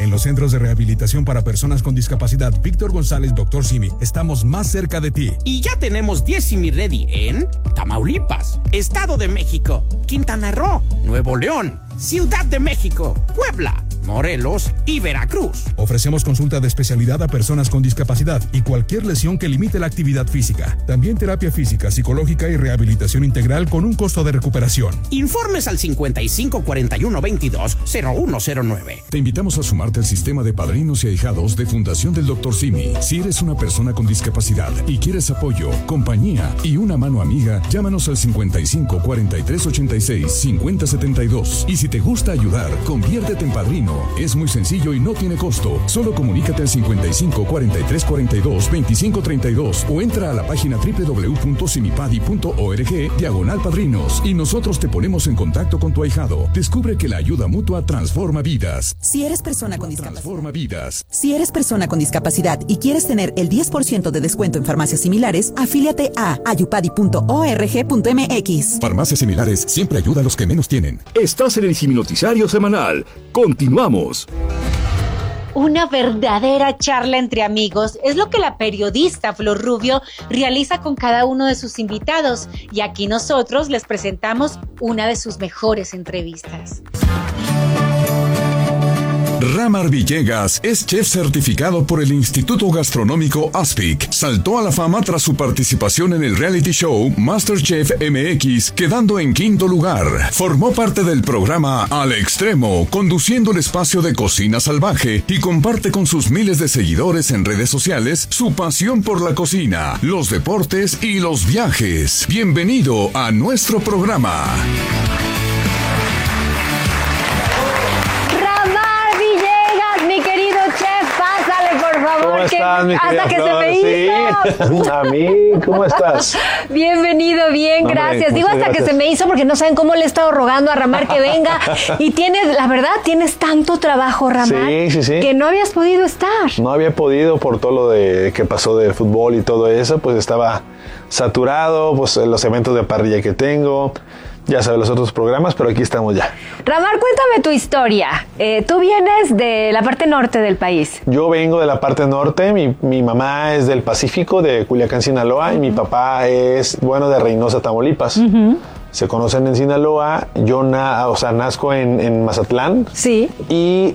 En los centros de rehabilitación para personas con discapacidad Víctor González, Dr. Simi, estamos más cerca de ti. Y ya tenemos 10 Simi Ready en Tamaulipas, Estado de México, Quintana Roo, Nuevo León, Ciudad de México, Puebla, Morelos y Veracruz. Ofrecemos consulta de especialidad a personas con discapacidad y cualquier lesión que limite la actividad física. También terapia física, psicológica y rehabilitación integral con un costo de recuperación. Informes al 55 41 22 0109. Te invitamos a sumarte al sistema de padrinos y ahijados de Fundación del Dr. Simi. Si eres una persona con discapacidad y quieres apoyo, compañía y una mano amiga, llámanos al 55 43 86 50 72. Y si te gusta ayudar, conviértete en padrino. Es muy sencillo y no tiene costo. Solo comunícate al 55 43 42 25 32 o entra a la página www.simipadi.org/padrinos y nosotros te ponemos en contacto con tu ahijado. Descubre que la ayuda mutua transforma vidas. Si eres persona con discapacidad. Transforma vidas. Si eres persona con discapacidad y quieres tener el 10% de descuento en farmacias similares, afíliate a ayupadi.org.mx. Farmacias similares siempre ayuda a los que menos tienen. Estás en el Simi Noticiario Semanal. Continuamos. Una verdadera charla entre amigos es lo que la periodista Flor Rubio realiza con cada uno de sus invitados, y aquí nosotros les presentamos una de sus mejores entrevistas. Ramar Villegas es chef certificado por el Instituto Gastronómico ASPIC. Saltó a la fama tras su participación en el reality show MasterChef MX, quedando en quinto lugar. Formó parte del programa Al Extremo, conduciendo el espacio de Cocina Salvaje, y comparte con sus miles de seguidores en redes sociales su pasión por la cocina, los deportes y los viajes. Bienvenido a nuestro programa. ¿Cómo estás, mi hasta que Flor? Se me hizo. Sí. A mí, ¿cómo estás? Bienvenido, bien, gracias. Hombre, Digo hasta gracias. que se me hizo porque no saben cómo le he estado rogando a Ramar que venga. Y la verdad, tienes tanto trabajo, Ramar, sí. que no habías podido estar. No había podido por todo lo de que pasó de fútbol y todo eso, pues estaba saturado, pues los eventos de parrilla que tengo, ya sabes, los otros programas, pero aquí estamos ya. Ramar, cuéntame tu historia. Tú vienes de la parte norte del país. Yo vengo de la parte norte, mi mamá es del Pacífico, de Culiacán, Sinaloa, y mi papá es, de Reynosa, Tamaulipas. Se conocen en Sinaloa, yo nazco en Mazatlán. Sí. Y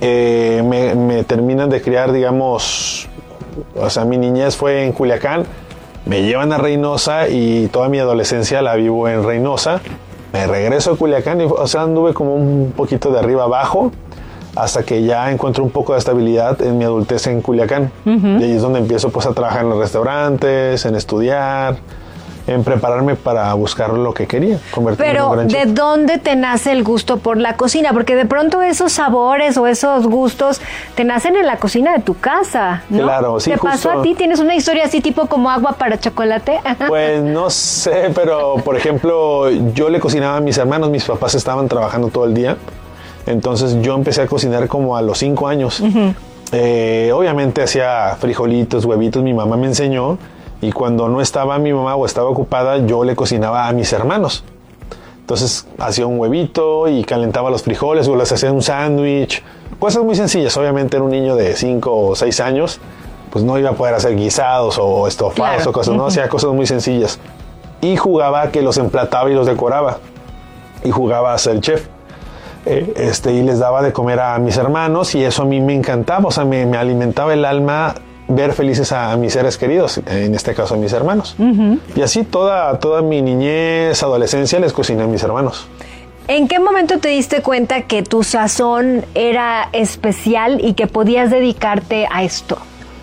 me terminan de criar, digamos, mi niñez fue en Culiacán, me llevan a Reynosa y toda mi adolescencia la vivo en Reynosa. Me regreso a Culiacán y, anduve como un poquito de arriba abajo hasta que ya encuentro un poco de estabilidad en mi adultez en Culiacán. Y ahí es donde empiezo a trabajar en los restaurantes, en estudiar, en prepararme para buscar lo que quería, convertirme en un gran chef. ¿De dónde te nace el gusto por la cocina? Porque de pronto esos sabores o esos gustos te nacen en la cocina de tu casa, ¿no? Claro, sí. ¿Te pasó a ti? ¿Tienes una historia así tipo como agua para chocolate? Pues no sé, pero por ejemplo, yo le cocinaba a mis hermanos, mis papás estaban trabajando todo el día, entonces yo empecé a cocinar como a los 5 años. Obviamente hacía frijolitos, huevitos, mi mamá me enseñó. Y cuando no estaba mi mamá o estaba ocupada, yo le cocinaba a mis hermanos. Entonces hacía un huevito y calentaba los frijoles o les hacía un sándwich. Cosas muy sencillas. Obviamente era un niño de 5 o 6 años, pues no iba a poder hacer guisados o estofados o cosas, ¿no? Hacía cosas muy sencillas. Y jugaba a que los emplataba y los decoraba. Y jugaba a ser chef. Y les daba de comer a mis hermanos y eso a mí me encantaba. Me alimentaba el alma ver felices a mis seres queridos, en este caso a mis hermanos. Y así toda mi niñez, adolescencia les cociné a mis hermanos. ¿En qué momento te diste cuenta que tu sazón era especial y que podías dedicarte a esto?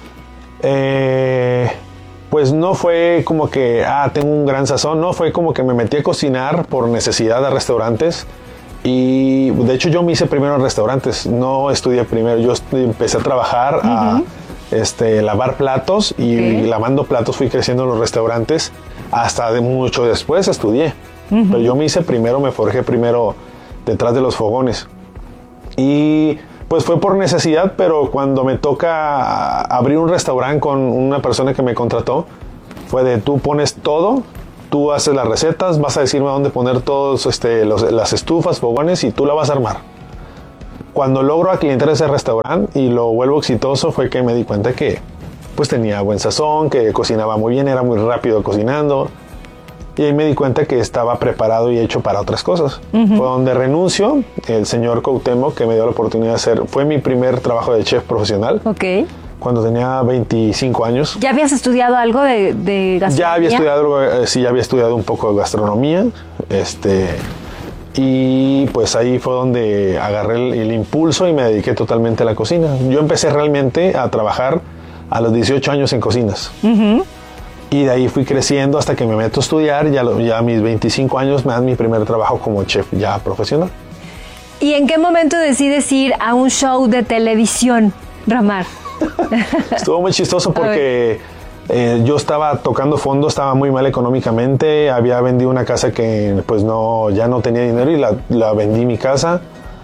Pues no fue como que, tengo un gran sazón, no, fue como que me metí a cocinar por necesidad a restaurantes. Y de hecho yo me hice primero en restaurantes, no estudié primero, yo empecé a trabajar a lavar platos y lavando platos fui creciendo en los restaurantes hasta mucho después estudié. Pero yo me forjé primero detrás de los fogones. Y pues fue por necesidad, pero cuando me toca abrir un restaurante con una persona que me contrató, fue de tú pones todo, tú haces las recetas, vas a decirme a dónde poner todos las estufas, fogones y tú la vas a armar. Cuando logro aclientar ese restaurante y lo vuelvo exitoso, fue que me di cuenta que pues tenía buen sazón, que cocinaba muy bien, era muy rápido cocinando. Y ahí me di cuenta que estaba preparado y hecho para otras cosas. Fue donde renuncio, el señor Cuauhtémoc, que me dio la oportunidad de hacer, fue mi primer trabajo de chef profesional. Ok. Cuando tenía 25 años. ¿Ya habías estudiado algo de gastronomía? Ya había estudiado algo, sí, ya había estudiado un poco de gastronomía. Y pues ahí fue donde agarré el impulso y me dediqué totalmente a la cocina. Yo empecé realmente a trabajar a los 18 años en cocinas. Y de ahí fui creciendo hasta que me meto a estudiar. Ya a mis 25 años me dan mi primer trabajo como chef ya profesional. ¿Y en qué momento decides ir a un show de televisión, Ramar? Estuvo muy chistoso porque yo estaba tocando fondo, estaba muy mal económicamente. Había vendido una casa que pues ya no tenía dinero y la vendí mi casa.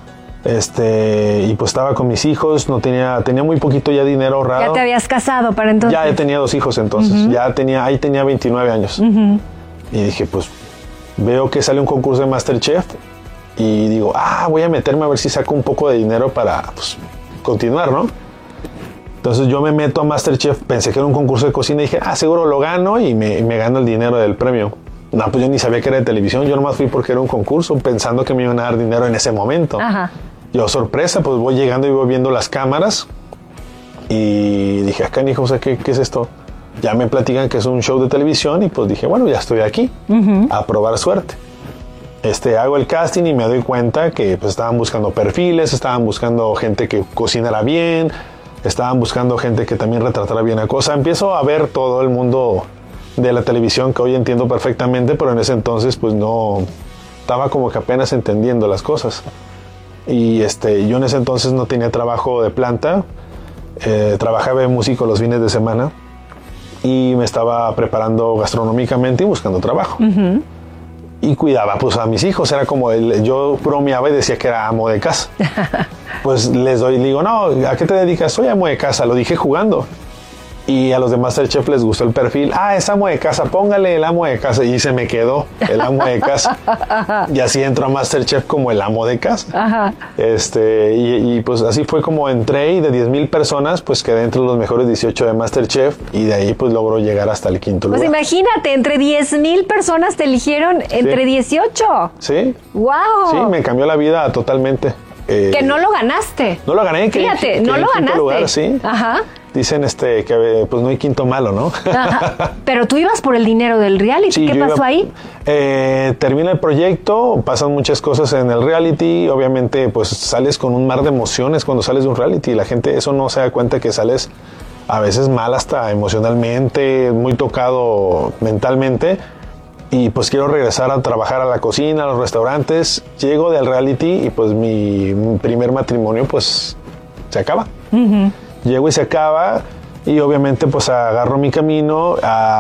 Y pues estaba con mis hijos, tenía muy poquito ya dinero ahorrado. ¿Ya te habías casado para entonces? Ya tenía 2 hijos entonces, ahí tenía 29 años. Y dije, pues veo que sale un concurso de MasterChef y digo, voy a meterme a ver si saco un poco de dinero para pues, continuar, ¿no? Entonces yo me meto a MasterChef, pensé que era un concurso de cocina y dije, seguro lo gano y me gano el dinero del premio. No, pues yo ni sabía que era de televisión, yo nomás fui porque era un concurso, pensando que me iban a dar dinero en ese momento. Ajá. Yo, sorpresa, pues voy llegando y voy viendo las cámaras y dije, canijo, o sea, ¿qué es esto? Ya me platican que es un show de televisión y pues dije, bueno, ya estoy aquí, a probar suerte. Hago el casting y me doy cuenta que pues estaban buscando perfiles, estaban buscando gente que cocinara bien, estaban buscando gente que también retratara bien la cosa. Empiezo a ver todo el mundo de la televisión que hoy entiendo perfectamente, pero en ese entonces pues no, estaba como que apenas entendiendo las cosas. Y yo en ese entonces no tenía trabajo de planta, trabajaba de músico los fines de semana y me estaba preparando gastronómicamente y buscando trabajo. Y cuidaba pues a mis hijos, era como yo bromeaba y decía que era amo de casa. Pues les digo, no, ¿a qué te dedicas? Soy amo de casa, lo dije jugando. Y a los de MasterChef les gustó el perfil. Es amo de casa, póngale el amo de casa. Y se me quedó el amo de casa. Y así entro a MasterChef como el amo de casa. Ajá. Y pues así fue como entré y de 10,000 personas pues quedé entre los mejores 18 de MasterChef. Y de ahí pues logró llegar hasta el 5º lugar. Pues imagínate, entre 10,000 personas te eligieron entre 18. Sí. ¡Wow! Sí, me cambió la vida totalmente. Que no lo ganaste. No lo gané. Fíjate, no lo ganaste. Lugar, sí. Ajá. Dicen que pues no hay quinto malo, ¿no? Ajá. Pero tú ibas por el dinero del reality. Sí, ¿qué pasó ahí? Termina el proyecto, pasan muchas cosas en el reality. Obviamente, pues sales con un mar de emociones cuando sales de un reality. La gente eso no se da cuenta que sales a veces mal hasta emocionalmente, muy tocado mentalmente. Y pues quiero regresar a trabajar a la cocina, a los restaurantes. Llego del reality y pues mi primer matrimonio pues se acaba. Llego y se acaba y obviamente pues agarro mi camino,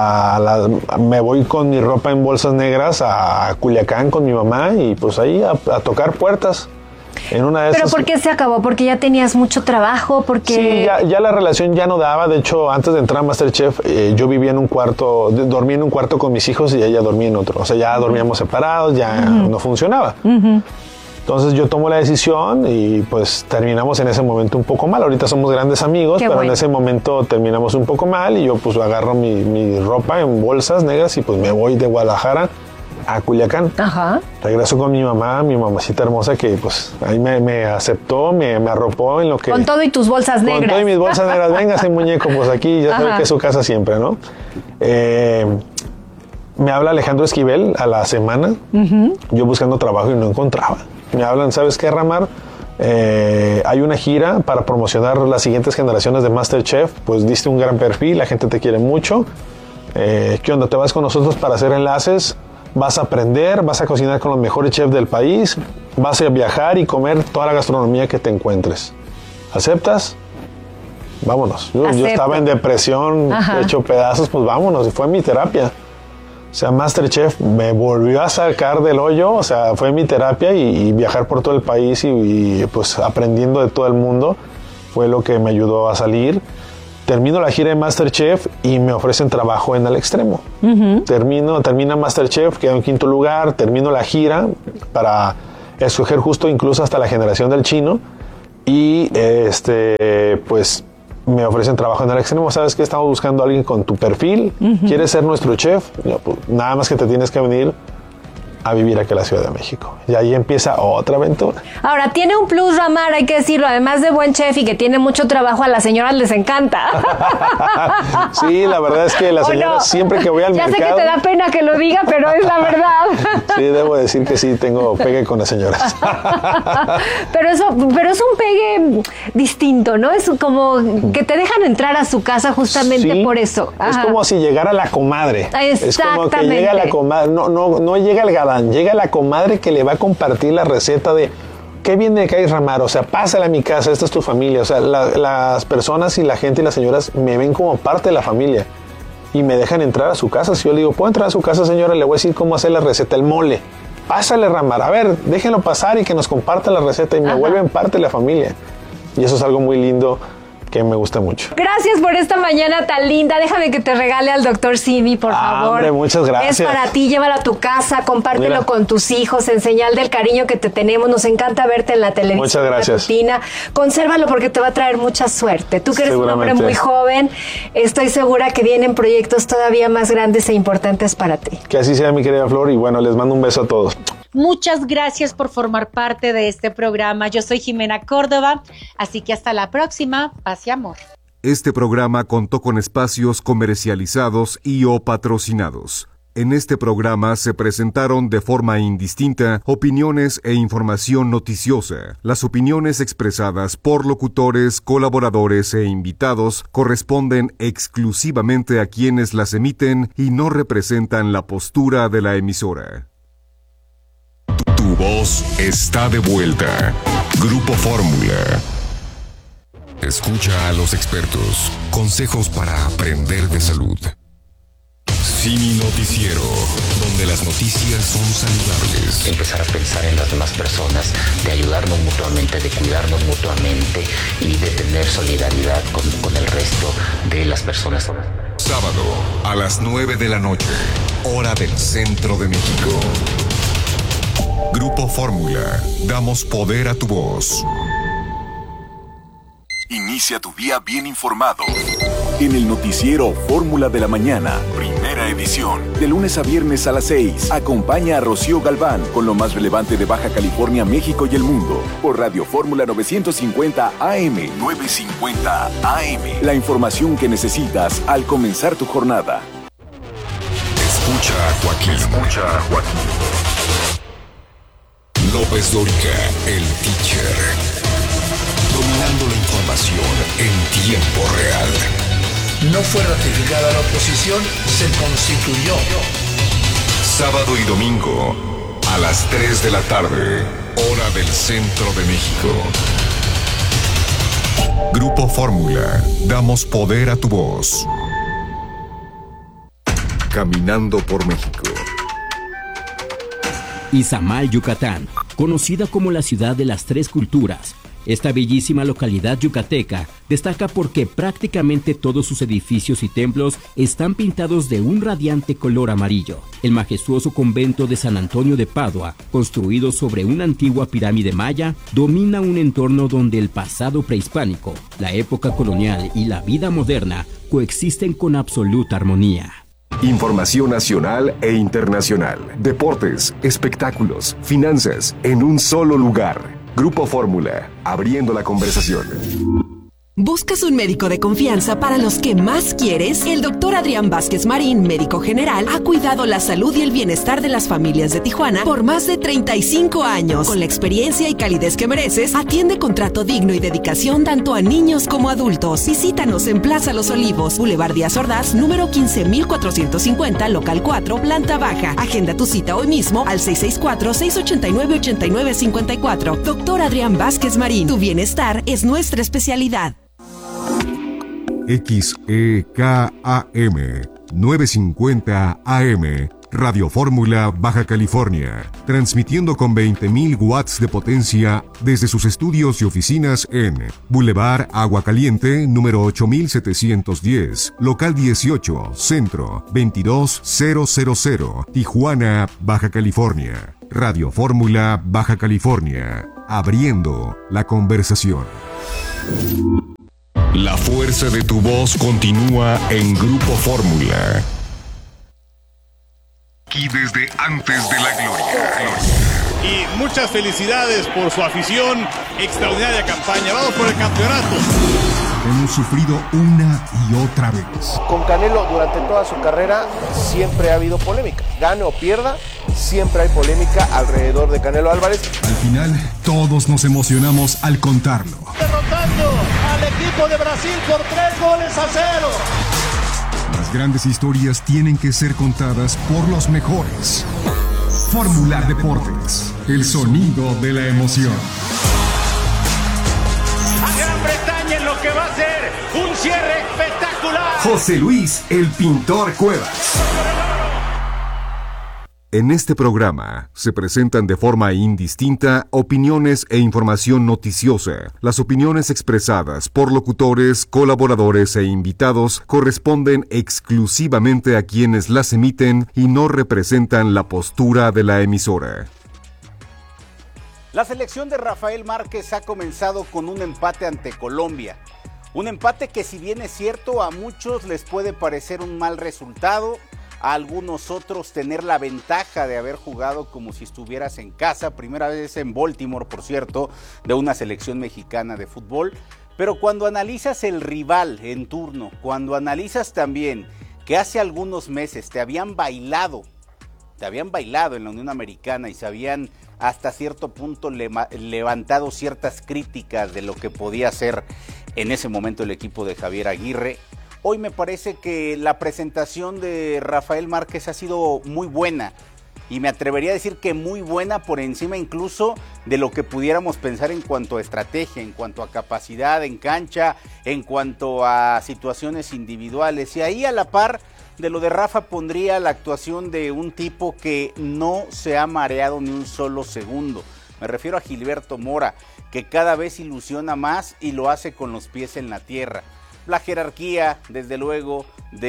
me voy con mi ropa en bolsas negras a Culiacán con mi mamá y pues ahí a tocar puertas. En una de ¿Pero esas, por qué se acabó? ¿Porque ya tenías mucho trabajo? Porque sí, ya la relación ya no daba. De hecho, antes de entrar a MasterChef, yo vivía en un cuarto, dormía en un cuarto con mis hijos y ella dormía en otro. O sea, ya dormíamos separados, ya no funcionaba. Entonces yo tomo la decisión y pues terminamos en ese momento un poco mal. Ahorita somos grandes amigos, pero en ese momento terminamos un poco mal y yo pues agarro mi ropa en bolsas negras y pues me voy de Guadalajara a Culiacán. Ajá. Regreso con mi mamacita hermosa que pues ahí me aceptó, me arropó en lo que... Con todo y tus bolsas negras. Con todo y mis bolsas negras. Véngase, muñeco, pues aquí ya sabe que es su casa siempre, ¿no? Me habla Alejandro Esquivel a la semana, yo buscando trabajo y no encontraba. Me hablan, ¿sabes qué, Ramar? Hay una gira para promocionar las siguientes generaciones de MasterChef, pues diste un gran perfil, la gente te quiere mucho. ¿Qué onda? ¿Te vas con nosotros para hacer enlaces? Vas a aprender, vas a cocinar con los mejores chefs del país, vas a viajar y comer toda la gastronomía que te encuentres. ¿Aceptas? Vámonos. Yo estaba en depresión, hecho pedazos, pues vámonos. Y fue mi terapia. O sea, MasterChef me volvió a sacar del hoyo, o sea, fue mi terapia y viajar por todo el país y pues aprendiendo de todo el mundo fue lo que me ayudó a salir. Termino la gira de MasterChef y me ofrecen trabajo en El Extremo. Termina MasterChef, quedo en 5º lugar, termino la gira para escoger justo incluso hasta la generación del chino y pues me ofrecen trabajo en el extremo. ¿Sabes qué? Estamos buscando a alguien con tu perfil. ¿Quieres ser nuestro chef? Pues, nada más que te tienes que venir a vivir aquí a la Ciudad de México. Y ahí empieza otra aventura. Ahora, tiene un plus, Ramar, hay que decirlo, además de buen chef y que tiene mucho trabajo, a las señoras les encanta. Sí, la verdad es que las señoras, siempre que voy al mercado... Ya sé que te da pena que lo diga, pero es la verdad. Sí, debo decir que sí, tengo pegue con las señoras. Pero es un pegue distinto, ¿no? Es como que te dejan entrar a su casa justamente sí, por eso. Es como si llegara la comadre. Es como que llega la comadre, no llega el galán, llega la comadre que le va a compartir la receta de ¿qué viene de acá, Ramar? O sea, pásala a mi casa, esta es tu familia. O sea, las personas y la gente y las señoras me ven como parte de la familia y me dejan entrar a su casa. Si yo le digo, ¿puedo entrar a su casa, señora? Le voy a decir cómo hacer la receta, el mole. Pásale, Ramar, a ver, déjenlo pasar y que nos comparta la receta y me vuelven parte de la familia. Y eso es algo muy lindo que me gusta mucho. Gracias por esta mañana tan linda. Déjame que te regale al Dr. Simi, por favor. Hombre, muchas gracias. Es para ti, llévalo a tu casa, compártelo con tus hijos, en señal del cariño que te tenemos. Nos encanta verte en la televisión. Muchas gracias. Matutina. Consérvalo porque te va a traer mucha suerte. Tú que eres un hombre muy joven, estoy segura que vienen proyectos todavía más grandes e importantes para ti. Que así sea, mi querida Flor, y bueno, les mando un beso a todos. Muchas gracias por formar parte de este programa. Yo soy Jimena Córdoba, así que hasta la próxima. Paz y amor. Este programa contó con espacios comercializados y o patrocinados. En este programa se presentaron de forma indistinta opiniones e información noticiosa. Las opiniones expresadas por locutores, colaboradores e invitados corresponden exclusivamente a quienes las emiten y no representan la postura de la emisora. Tu voz está de vuelta. Grupo Fórmula. Escucha a los expertos. Consejos para aprender de salud. Simi Noticiero, donde las noticias son saludables. Empezar a pensar en las demás personas, de ayudarnos mutuamente, de cuidarnos mutuamente y de tener solidaridad con el resto de las personas. Sábado, a las 9 de la noche, hora del centro de México. Grupo Fórmula, damos poder a tu voz. Inicia tu día bien informado. En el noticiero Fórmula de la Mañana, primera edición. De lunes a viernes a las 6, acompaña a Rocío Galván con lo más relevante de Baja California, México y el mundo. Por Radio Fórmula 950 AM. 950 AM. La información que necesitas al comenzar tu jornada. Escucha a Joaquín. López Dóriga, el teacher. Dominando la información en tiempo real. No fue ratificada la oposición, se constituyó. Sábado y domingo, a las 3 de la tarde, hora del centro de México. Grupo Fórmula, damos poder a tu voz. Caminando por México. Izamal, Yucatán, conocida como la ciudad de las tres culturas. Esta bellísima localidad yucateca destaca porque prácticamente todos sus edificios y templos están pintados de un radiante color amarillo. El majestuoso convento de San Antonio de Padua, construido sobre una antigua pirámide maya, domina un entorno donde el pasado prehispánico, la época colonial y la vida moderna coexisten con absoluta armonía. Información nacional e internacional, deportes, espectáculos, finanzas, en un solo lugar. Grupo Fórmula, abriendo la conversación. ¿Buscas un médico de confianza para los que más quieres? El Dr. Adrián Vázquez Marín, médico general, ha cuidado la salud y el bienestar de las familias de Tijuana por más de 35 años. Con la experiencia y calidez que mereces, atiende con trato digno y dedicación tanto a niños como adultos. Visítanos en Plaza Los Olivos, Boulevard Díaz Ordaz, número 15450, local 4, planta baja. Agenda tu cita hoy mismo al 664-689-8954. Dr. Adrián Vázquez Marín, tu bienestar es nuestra especialidad. XEKAM 950 AM, Radio Fórmula, Baja California, transmitiendo con 20.000 watts de potencia desde sus estudios y oficinas en Boulevard Agua Caliente, número 8710, local 18, centro 22000, Tijuana, Baja California. Radio Fórmula, Baja California. Abriendo la conversación. La fuerza de tu voz continúa en Grupo Fórmula. Y desde antes de la gloria. Y muchas felicidades por su afición, extraordinaria campaña. Vamos por el campeonato. Hemos sufrido una y otra vez. Con Canelo durante toda su carrera siempre ha habido polémica. Gane o pierda, siempre hay polémica alrededor de Canelo Álvarez. Al final, todos nos emocionamos al contarlo. Derrotando al equipo de Brasil por 3-0. Las grandes historias tienen que ser contadas por los mejores. Fórmula Deportes, el sonido de la emoción. A Gran Bretaña en lo que va a ser un cierre espectacular. José Luis, el Pintor Cuevas. En este programa se presentan de forma indistinta opiniones e información noticiosa. Las opiniones expresadas por locutores, colaboradores e invitados corresponden exclusivamente a quienes las emiten y no representan la postura de la emisora. La selección de Rafael Márquez ha comenzado con un empate ante Colombia. Un empate que, si bien es cierto, a muchos les puede parecer un mal resultado, a algunos otros tener la ventaja de haber jugado como si estuvieras en casa, primera vez en Baltimore, por cierto, de una selección mexicana de fútbol. Pero cuando analizas el rival en turno, cuando analizas también que hace algunos meses te habían bailado en la Unión Americana y se habían hasta cierto punto levantado ciertas críticas de lo que podía hacer en ese momento el equipo de Javier Aguirre, hoy me parece que la presentación de Rafael Márquez ha sido muy buena y me atrevería a decir que muy buena por encima incluso de lo que pudiéramos pensar en cuanto a estrategia, en cuanto a capacidad en cancha, en cuanto a situaciones individuales. Y ahí a la par de lo de Rafa pondría la actuación de un tipo que no se ha mareado ni un solo segundo. Me refiero a Gilberto Mora, que cada vez ilusiona más y lo hace con los pies en la tierra. La jerarquía, desde luego,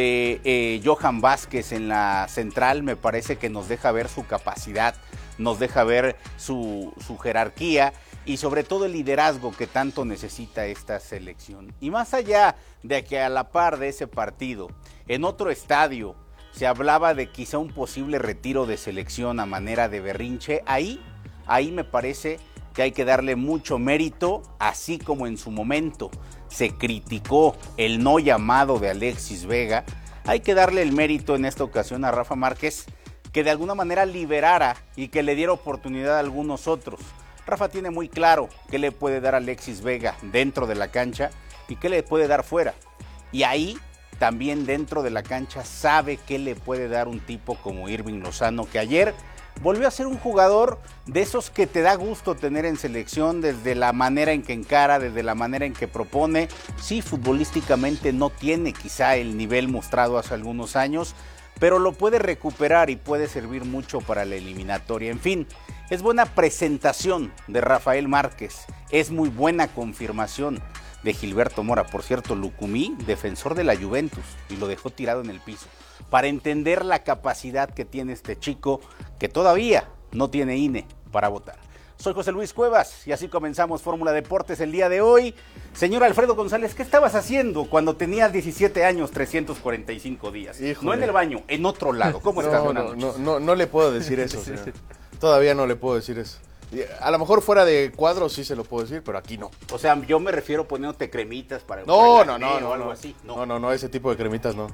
de Johan Vázquez en la central me parece que nos deja ver su capacidad, nos deja ver su jerarquía y sobre todo el liderazgo que tanto necesita esta selección. Y más allá de que a la par de ese partido, en otro estadio, se hablaba de quizá un posible retiro de selección a manera de berrinche, ahí me parece que hay que darle mucho mérito, así como en su momento se criticó el no llamado de Alexis Vega, hay que darle el mérito en esta ocasión a Rafa Márquez, que de alguna manera liberara y que le diera oportunidad a algunos otros. Rafa tiene muy claro qué le puede dar a Alexis Vega dentro de la cancha y qué le puede dar fuera. Y ahí también dentro de la cancha sabe qué le puede dar un tipo como Irving Lozano, que ayer volvió a ser un jugador de esos que te da gusto tener en selección desde la manera en que encara, desde la manera en que propone. Sí, futbolísticamente no tiene quizá el nivel mostrado hace algunos años, pero lo puede recuperar y puede servir mucho para la eliminatoria. En fin, es buena presentación de Rafael Márquez, es muy buena confirmación de Gilberto Mora. Por cierto, Lucumí, defensor de la Juventus, y lo dejó tirado en el piso, para entender la capacidad que tiene este chico, que todavía no tiene INE para votar. Soy José Luis Cuevas y así comenzamos Fórmula Deportes el día de hoy. Señor Alfredo González, ¿qué estabas haciendo cuando tenías 17 años, 345 días? Híjole. No en el baño, en otro lado. ¿Cómo estás? No le puedo decir eso, señor. Todavía no le puedo decir eso. A lo mejor fuera de cuadro sí se lo puedo decir, pero aquí no. O sea, yo me refiero poniéndote cremitas para... No, algo así. No, ese tipo de cremitas no.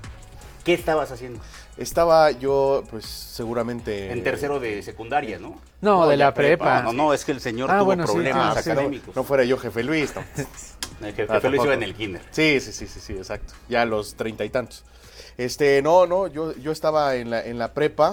¿Qué estabas haciendo? Estaba yo, pues, seguramente... En tercero de secundaria, ¿no? No, de la prepa. No, es que el señor tuvo problemas académicos. No fuera yo jefe Luis, no. El jefe Luis iba en el kinder. Sí, exacto. Ya a los 30 y tantos. Yo estaba en la prepa,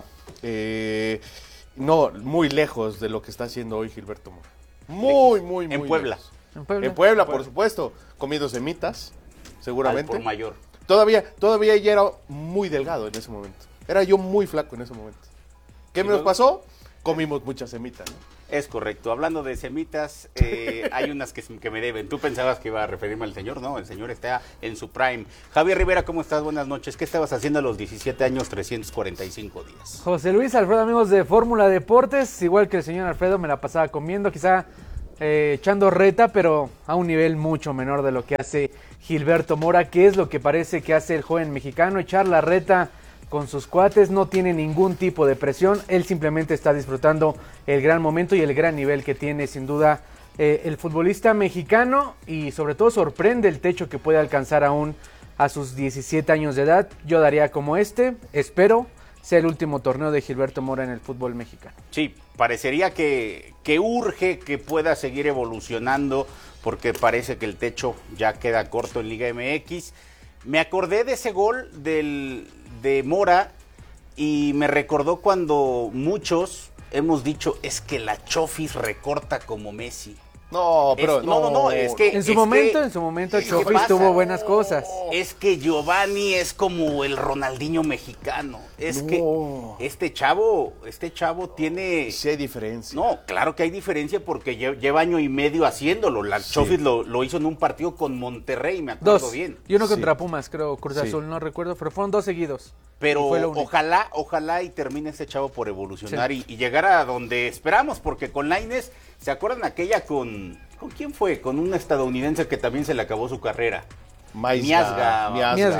no, muy lejos de lo que está haciendo hoy Gilberto Mora. Muy en Puebla. Lejos. En Puebla, por supuesto. Comiendo semitas, seguramente. Al por mayor. Todavía ya era muy delgado en ese momento. Era yo muy flaco en ese momento. ¿Qué nos pasó? Comimos muchas semitas, ¿no? Es correcto. Hablando de semitas, hay unas que me deben. Tú pensabas que iba a referirme al señor, ¿no? El señor está en su prime. Javier Rivera, ¿cómo estás? Buenas noches. ¿Qué estabas haciendo a los 17 años, 345 días? José Luis, Alfredo, amigos de Fórmula Deportes, igual que el señor Alfredo, me la pasaba comiendo, quizá echando reta, pero a un nivel mucho menor de lo que hace Gilberto Mora. ¿Qué es lo que parece que hace el joven mexicano? Echar la reta con sus cuates, no tiene ningún tipo de presión, él simplemente está disfrutando el gran momento y el gran nivel que tiene sin duda el futbolista mexicano, y sobre todo sorprende el techo que puede alcanzar aún a sus 17 años de edad. Yo daría como espero sea el último torneo de Gilberto Mora en el fútbol mexicano. Sí, parecería que urge que pueda seguir evolucionando, porque parece que el techo ya queda corto en Liga MX. Me acordé de ese gol de Mora y me recordó cuando muchos hemos dicho, es que la Chofis recorta como Messi. No, pero no, es que en su momento Chofis tuvo buenas cosas. Es que Giovanni es como el Ronaldinho mexicano. Es que este chavo tiene... Sí hay diferencia. No, claro que hay diferencia, porque lleva año y medio haciéndolo. La Chofis lo hizo en un partido con Monterrey, me acuerdo bien. Y uno contra Pumas, creo, Cruz Azul, no recuerdo, pero fueron 2 seguidos. Pero ojalá y termine este chavo por evolucionar y llegar a donde esperamos, porque con Lainez, ¿se acuerdan aquella con quién fue? Con un estadounidense que también se le acabó su carrera. Miazga.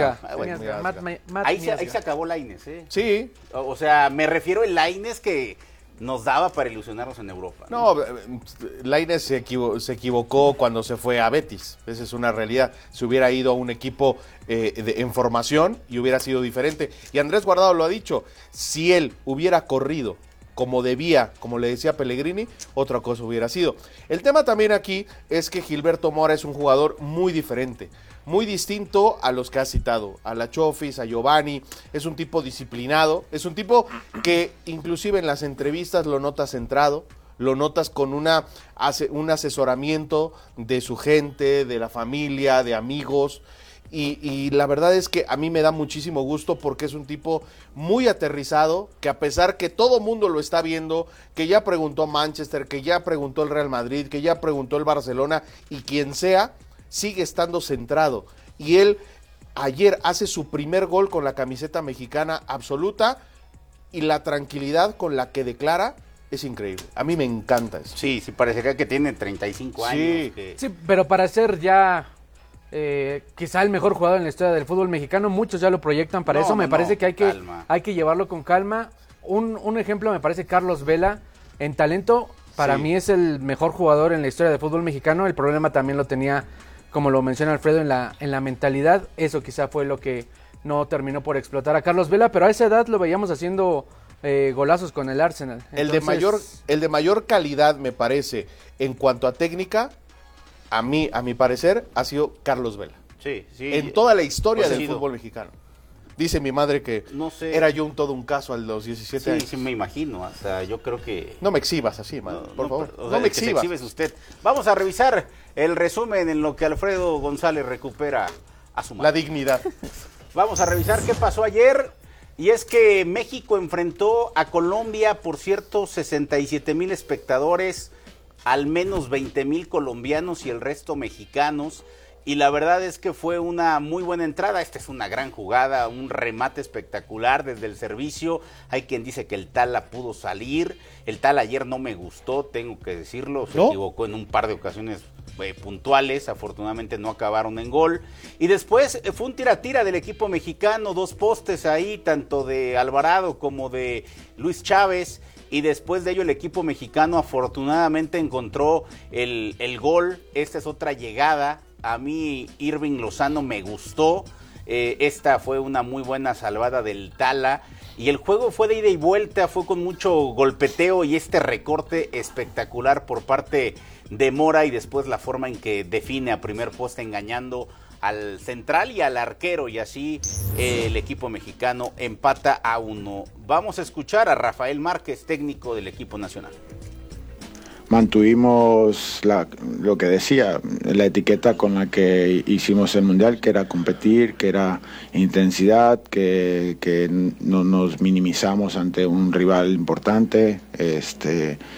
Ahí se acabó Lainez, ¿eh? Sí. O sea, me refiero al Lainez que nos daba para ilusionarnos en Europa. No, Lainez se equivocó cuando se fue a Betis. Esa es una realidad. Se hubiera ido a un equipo en formación y hubiera sido diferente. Y Andrés Guardado lo ha dicho. Si él hubiera corrido como debía, como le decía Pellegrini, otra cosa hubiera sido. El tema también aquí es que Gilberto Mora es un jugador muy diferente, muy distinto a los que has citado, a la Chofis, a Giovanni. Es un tipo disciplinado, es un tipo que inclusive en las entrevistas lo notas centrado, lo notas con un asesoramiento de su gente, de la familia, de amigos. Y la verdad es que a mí me da muchísimo gusto, porque es un tipo muy aterrizado, que a pesar que todo mundo lo está viendo, que ya preguntó Manchester, que ya preguntó el Real Madrid, que ya preguntó el Barcelona, y quien sea, sigue estando centrado. Y él ayer hace su primer gol con la camiseta mexicana absoluta, y la tranquilidad con la que declara es increíble. A mí me encanta eso. Sí, parecería que tiene 35 años. Sí, pero para ser ya... quizá el mejor jugador en la historia del fútbol mexicano, muchos ya lo proyectan para eso. Me parece que hay que llevarlo con calma. Un ejemplo me parece Carlos Vela en talento. Para mí es el mejor jugador en la historia del fútbol mexicano. El problema también lo tenía, como lo menciona Alfredo, en la mentalidad. Eso quizá fue lo que no terminó por explotar a Carlos Vela, pero a esa edad lo veíamos haciendo golazos con el Arsenal. Entonces... El de mayor calidad, me parece, en cuanto a técnica, a mi parecer, ha sido Carlos Vela. Sí. En toda la historia del fútbol mexicano. Dice mi madre que era yo todo un caso a los 17 años. Sí, me imagino. O sea, yo creo que... No me exhibas así, madre, por favor. No me exhibas. Que se exhibes usted. Vamos a revisar el resumen en lo que Alfredo González recupera a su madre. La dignidad. Vamos a revisar qué pasó ayer. Y es que México enfrentó a Colombia, por cierto, 67,000 espectadores, al menos 20,000 colombianos y el resto mexicanos, y la verdad es que fue una muy buena entrada. Esta es una gran jugada, un remate espectacular desde el servicio. Hay quien dice que el Tala pudo salir. El Tala ayer no me gustó, tengo que decirlo, se equivocó en un par de ocasiones puntuales, afortunadamente no acabaron en gol. Y después fue un tira-tira del equipo mexicano, 2 postes ahí, tanto de Alvarado como de Luis Chávez. Y después de ello el equipo mexicano afortunadamente encontró el gol. Esta es otra llegada. A mí Irving Lozano me gustó. Esta fue una muy buena salvada del Tala. Y el juego fue de ida y vuelta, fue con mucho golpeteo y este recorte espectacular por parte de Mora. Y después la forma en que define a primer poste engañando al central y al arquero, y así el equipo mexicano empata a 1. Vamos a escuchar a Rafael Márquez, técnico del equipo nacional. Mantuvimos lo que decía, la etiqueta con la que hicimos el Mundial, que era competir, que era intensidad, que no nos minimizamos ante un rival importante,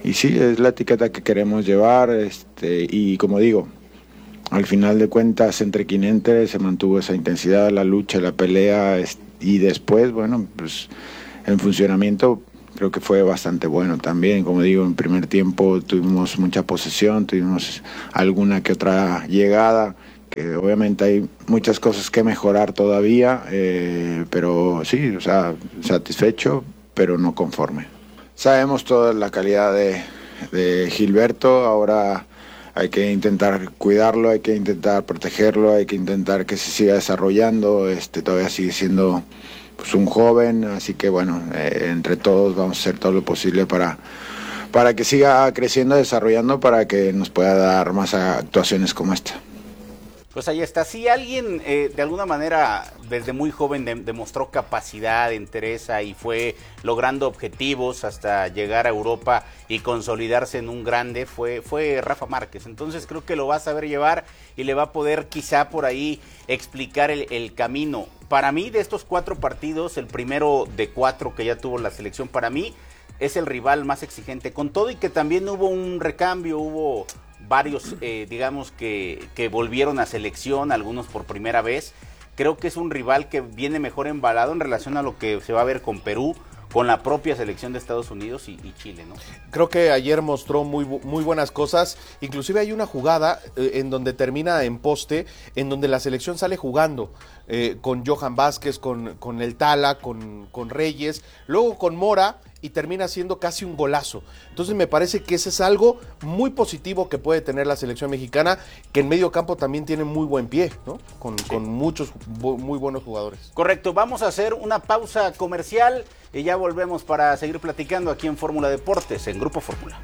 sí, es la etiqueta que queremos llevar, y como digo, al final de cuentas entre quien entre se mantuvo esa intensidad, la lucha, la pelea, y después, bueno, pues en funcionamiento creo que fue bastante bueno también. Como digo, en primer tiempo tuvimos mucha posesión, tuvimos alguna que otra llegada, que obviamente hay muchas cosas que mejorar todavía, pero sí, o sea, satisfecho, pero no conforme. Sabemos toda la calidad de Gilberto, ahora hay que intentar cuidarlo, hay que intentar protegerlo, hay que intentar que se siga desarrollando, todavía sigue siendo pues un joven, así que bueno, entre todos vamos a hacer todo lo posible para que siga creciendo, desarrollando, para que nos pueda dar más actuaciones como esta. Pues ahí está. Si alguien de alguna manera desde muy joven demostró capacidad, entereza y fue logrando objetivos hasta llegar a Europa y consolidarse en un grande, fue Rafa Márquez. Entonces creo que lo va a saber llevar y le va a poder quizá por ahí explicar el camino. Para mí, de estos 4 partidos, el primero de 4 que ya tuvo la selección, para mí es el rival más exigente, con todo y que también hubo un recambio, hubo varios, digamos, que volvieron a selección, algunos por primera vez. Creo que es un rival que viene mejor embalado en relación a lo que se va a ver con Perú, con la propia selección de Estados Unidos y Chile, ¿no? Creo que ayer mostró muy buenas cosas. Inclusive hay una jugada en donde termina en poste, en donde la selección sale jugando con Johan Vázquez, con el Tala, con Reyes, luego con Mora, y termina siendo casi un golazo. Entonces me parece que ese es algo muy positivo que puede tener la selección mexicana, que en medio campo también tiene muy buen pie, ¿no? Con muchos muy buenos jugadores. Correcto, vamos a hacer una pausa comercial y ya volvemos para seguir platicando aquí en Fórmula Deportes, en Grupo Fórmula.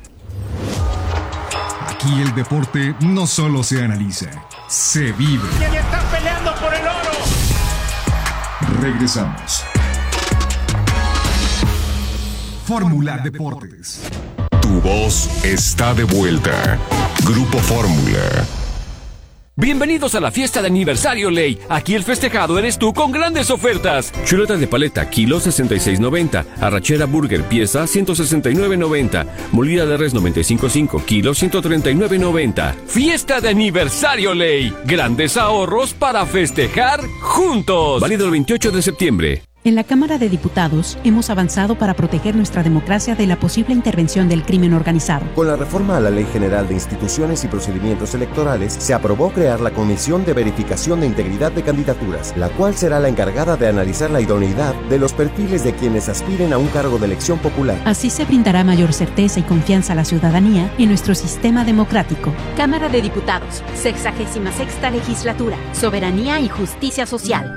Aquí el deporte no solo se analiza, se vive. ¡Y están peleando por el oro! Regresamos. Fórmula Deportes. Tu voz está de vuelta. Grupo Fórmula. Bienvenidos a la fiesta de aniversario Ley. Aquí el festejado eres tú con grandes ofertas. Chuletas de paleta, kilo 66.90. Arrachera burger, pieza 169.90. Molida de res 95.5, kilo 139.90. Fiesta de aniversario Ley. Grandes ahorros para festejar juntos. Válido el 28 de septiembre. En la Cámara de Diputados hemos avanzado para proteger nuestra democracia de la posible intervención del crimen organizado. Con la reforma a la Ley General de Instituciones y Procedimientos Electorales, se aprobó crear la Comisión de Verificación de Integridad de Candidaturas, la cual será la encargada de analizar la idoneidad de los perfiles de quienes aspiren a un cargo de elección popular. Así se brindará mayor certeza y confianza a la ciudadanía en nuestro sistema democrático. Cámara de Diputados, 66ª Legislatura, Soberanía y Justicia Social.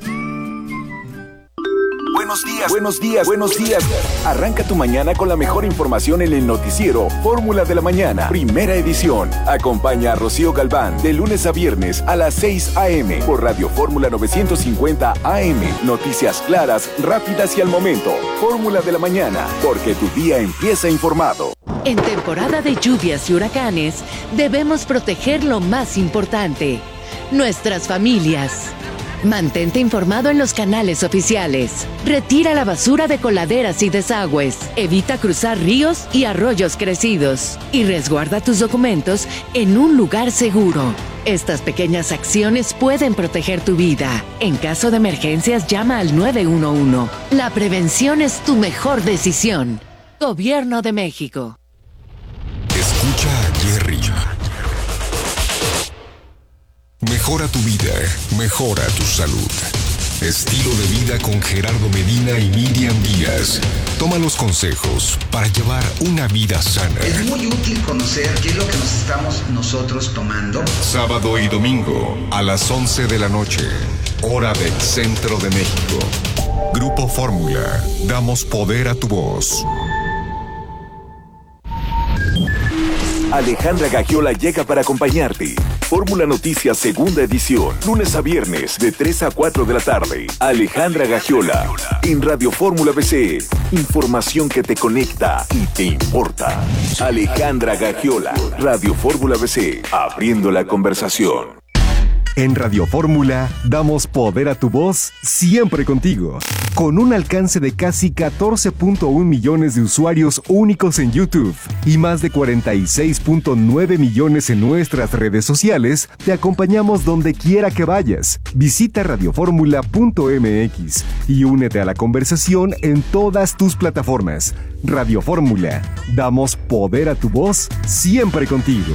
Buenos días. Arranca tu mañana con la mejor información en el noticiero Fórmula de la Mañana, primera edición. Acompaña a Rocío Galván de lunes a viernes a las 6 a.m. por Radio Fórmula 950 AM. Noticias claras, rápidas y al momento. Fórmula de la Mañana, porque tu día empieza informado. En temporada de lluvias y huracanes, debemos proteger lo más importante: nuestras familias. Mantente informado en los canales oficiales. Retira la basura de coladeras y desagües. Evita cruzar ríos y arroyos crecidos. Y resguarda tus documentos en un lugar seguro. Estas pequeñas acciones pueden proteger tu vida. En caso de emergencias, llama al 911. La prevención es tu mejor decisión. Gobierno de México. Escucha a Jerry. Mejora tu vida, mejora tu salud. Estilo de vida con Gerardo Medina y Miriam Díaz. Toma los consejos para llevar una vida sana. Es muy útil conocer qué es lo que nos estamos nosotros tomando. Sábado y domingo a las 11 de la noche, hora del centro de México. Grupo Fórmula, damos poder a tu voz. Alejandra Gagiola llega para acompañarte. Fórmula Noticias, segunda edición, lunes a viernes de 3 a 4 de la tarde. Alejandra Gagiola, en Radio Fórmula BC. Información que te conecta y te importa. Alejandra Gagiola, Radio Fórmula BC, abriendo la conversación. En Radio Fórmula damos poder a tu voz siempre contigo. Con un alcance de casi 14.1 millones de usuarios únicos en YouTube y más de 46.9 millones en nuestras redes sociales, te acompañamos donde quiera que vayas. Visita radioformula.mx y únete a la conversación en todas tus plataformas. Radio Fórmula, damos poder a tu voz siempre contigo.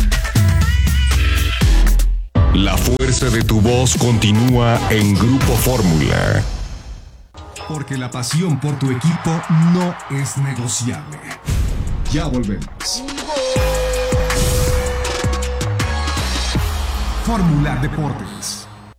La fuerza de tu voz continúa en Grupo Fórmula. Porque la pasión por tu equipo no es negociable. Ya volvemos. Fórmula Deportes.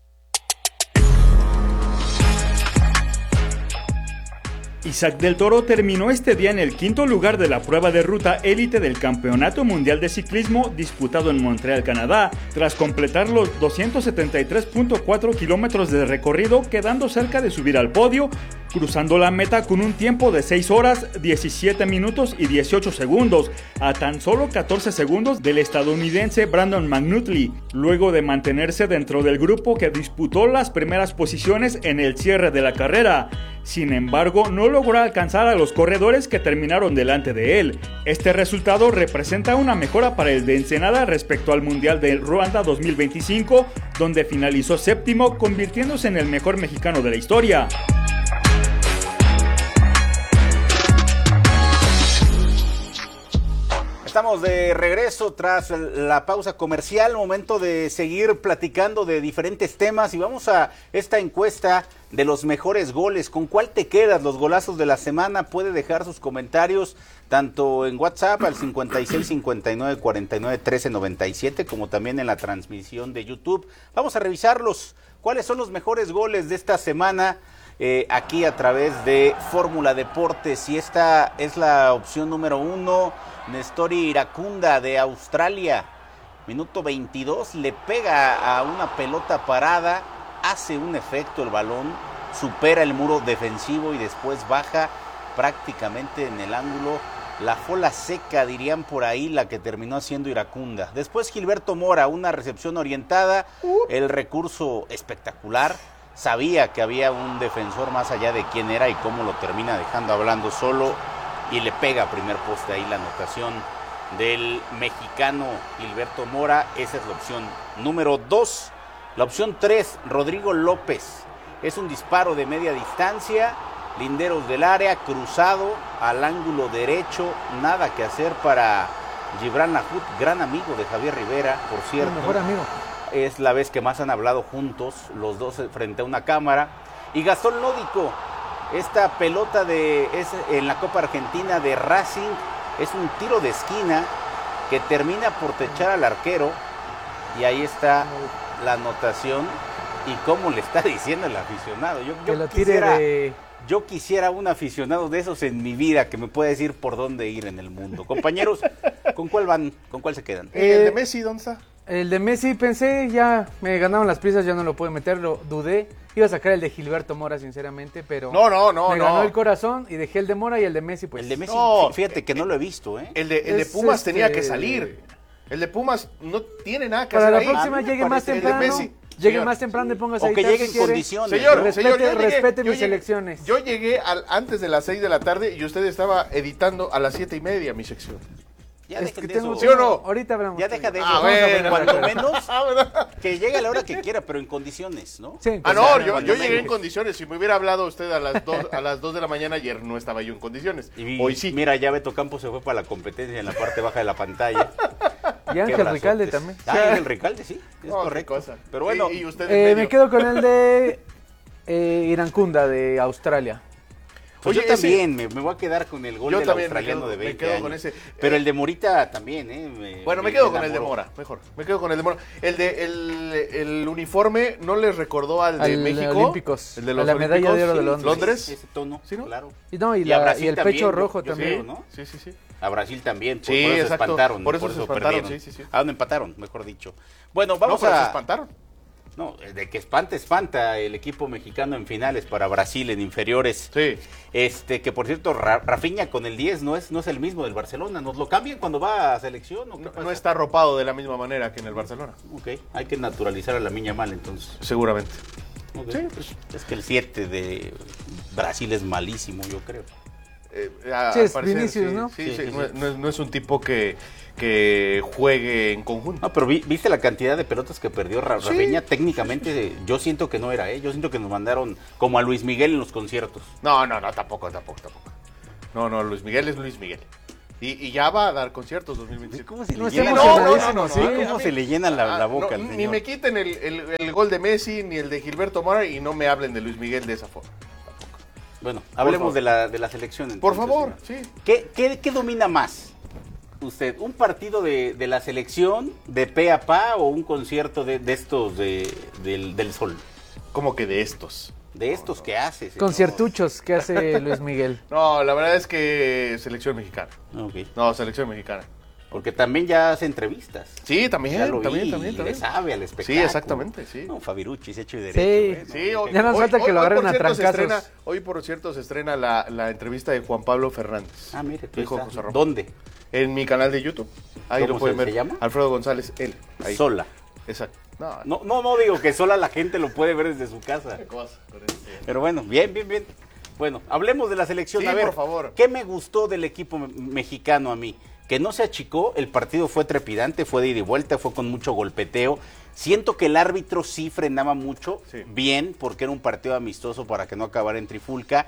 Isaac del Toro terminó este día en el quinto lugar de la prueba de ruta élite del Campeonato Mundial de Ciclismo disputado en Montreal, Canadá, tras completar los 273.4 kilómetros de recorrido, quedando cerca de subir al podio, cruzando la meta con un tiempo de 6 horas, 17 minutos y 18 segundos, a tan solo 14 segundos del estadounidense Brandon McNulty, luego de mantenerse dentro del grupo que disputó las primeras posiciones en el cierre de la carrera. Sin embargo, no logró alcanzar a los corredores que terminaron delante de él. Este resultado representa una mejora para el de Ensenada respecto al Mundial de Ruanda 2025, donde finalizó séptimo, convirtiéndose en el mejor mexicano de la historia. Estamos de regreso tras la pausa comercial, momento de seguir platicando de diferentes temas y vamos a esta encuesta de los mejores goles. ¿Con cuál te quedas? Los golazos de la semana. Puede dejar sus comentarios tanto en WhatsApp al 56 59 49 13 97 como también en la transmisión de YouTube. Vamos a revisarlos. ¿Cuáles son los mejores goles de esta semana? Aquí a través de Fórmula Deportes, y esta es la opción número 1, Nestori Iracunda de Australia, minuto 22, le pega a una pelota parada, hace un efecto el balón, supera el muro defensivo y después baja prácticamente en el ángulo, la fola seca dirían por ahí, la que terminó haciendo Iracunda. Después Gilberto Mora, una recepción orientada, el recurso espectacular. Sabía que había un defensor más allá de quién era y cómo lo termina dejando hablando solo y le pega a primer poste ahí la anotación del mexicano Gilberto Mora. Esa es la opción número 2. La opción 3, Rodrigo López. Es un disparo de media distancia, linderos del área, cruzado al ángulo derecho. Nada que hacer para Gibran Lahoud, gran amigo de Javier Rivera, por cierto. El mejor amigo. Es la vez que más han hablado juntos, los dos frente a una cámara. Y Gastón Lódico, esta pelota es en la Copa Argentina de Racing, es un tiro de esquina que termina por techar al arquero. Y ahí está la anotación y cómo le está diciendo el aficionado. Yo quisiera un aficionado de esos en mi vida que me pueda decir por dónde ir en el mundo. Compañeros, ¿con cuál van? ¿Con cuál se quedan? ¿El de Messi dónde está? El de Messi pensé, ya me ganaron las prisas, ya no lo pude meter, lo dudé. Iba a sacar el de Gilberto Mora, sinceramente, pero me ganó el corazón y dejé el de Mora y el de Messi, pues. El de Messi, fíjate que no lo he visto, ¿eh? El de Pumas tenía que salir. El de Pumas no tiene nada que hacer ahí. Para la próxima llegue más temprano. Llegue más temprano y póngase ahí. O que llegue en condiciones. Señor, respete mis elecciones. Yo llegué antes de las 6 de la tarde y usted estaba editando a las 7:30 mi sección. Ya dejen de eso. ¿Sí o no? Ahorita hablamos. Ya deja de eso. Cuando menos que llegue a la hora que quiera, pero en condiciones, ¿no? Sí. Yo llegué en condiciones. Si me hubiera hablado usted a las 2 de la mañana ayer, no estaba yo en condiciones. Hoy sí. Mira, ya Beto Campos se fue para la competencia en la parte baja de la pantalla. Y Ángel Ricalde también. Ángel Ricalde, sí. Es correcto. Cosa. Pero bueno, ¿Y usted me quedo con el de Iracunda de Australia. Pues yo también me voy a quedar con el gol del australiano de 20 años. Con ese. Pero el de Morita también, me quedo con el de Mora, mejor. Me quedo con el de Mora. El uniforme no les recordó al de México. Olímpicos. El de los la medalla de oro de Londres. Ese tono, ¿sí, no? Claro. Y el pecho rojo también. ¿no? Sí. A Brasil también, sí, por eso se espantaron. Por eso se espantaron, perdieron. sí. ¿A dónde empataron, mejor dicho? Bueno, vamos a... se espantaron. No, de que espanta el equipo mexicano en finales para Brasil en inferiores. Sí. Que por cierto, Rafinha con el 10 no es el mismo del Barcelona. ¿Nos lo cambian cuando va a selección? ¿O qué pasa? No está arropado de la misma manera que en el Barcelona. Ok, hay que naturalizar a Lamine Yamal entonces. Seguramente. Okay. Sí, pues, es que el 7 de Brasil es malísimo, yo creo. Es Vinicius, ¿no? Sí. No es un tipo que juegue en conjunto. No, pero ¿viste la cantidad de pelotas que perdió Rafinha? Técnicamente yo siento que no era, yo siento que nos mandaron como a Luis Miguel en los conciertos. No, tampoco. No, Luis Miguel es Luis Miguel. Y ya va a dar conciertos 2025. ¿Cómo se le llenan ¿Cómo se le llenan la boca al señor? Ni me quiten el gol de Messi, ni el de Gilberto Mora, y no me hablen de Luis Miguel de esa forma. Bueno, hablemos de la selección. Entonces, por favor, sí. ¿Qué domina más usted? ¿Un partido de la selección de pe a pa o un concierto de estos del Sol? ¿Cómo que de estos? De estos que hace. Conciertuchos que hace Luis Miguel. No, la verdad es que selección mexicana. Okay. No, selección mexicana. Porque también ya hace entrevistas. Sí, también. Le sabe al espectáculo. Sí, exactamente, sí. No, Fabiruchis, hecho y derecho. Sí, ya nos falta que lo agarren a trancazos. Hoy, por cierto, se estrena la entrevista de Juan Pablo Fernández. Ah, mire. Hijo José Ramón. ¿Dónde? En mi canal de YouTube. Ahí lo pueden ver. ¿Se llama? Alfredo González, él. Ahí. Sola. Exacto. No digo que sola la gente lo puede ver desde su casa. Pero bueno, bien. Bueno, hablemos de la selección. Sí, a ver, por favor. ¿Qué me gustó del equipo mexicano a mí? Que no se achicó, el partido fue trepidante, fue de ida y vuelta, fue con mucho golpeteo. Siento que el árbitro sí frenaba mucho, bien, porque era un partido amistoso para que no acabara en trifulca.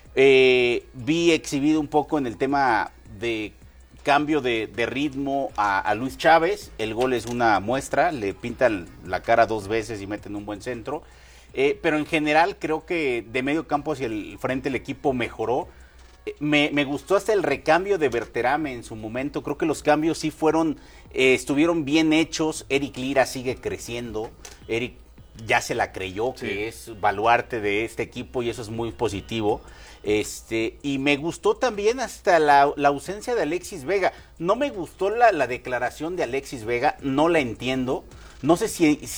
Vi exhibido un poco en el tema de cambio de ritmo a Luis Chávez. El gol es una muestra, le pintan la cara 2 veces y meten un buen centro. Pero en general creo que de medio campo hacia el frente el equipo mejoró. Me gustó hasta el recambio de Berterame en su momento. Creo que los cambios sí estuvieron bien hechos. Eric Lira sigue creciendo. Eric ya se la creyó que es baluarte de este equipo y eso es muy positivo. Y me gustó también hasta la ausencia de Alexis Vega. No me gustó la declaración de Alexis Vega, no la entiendo. No sé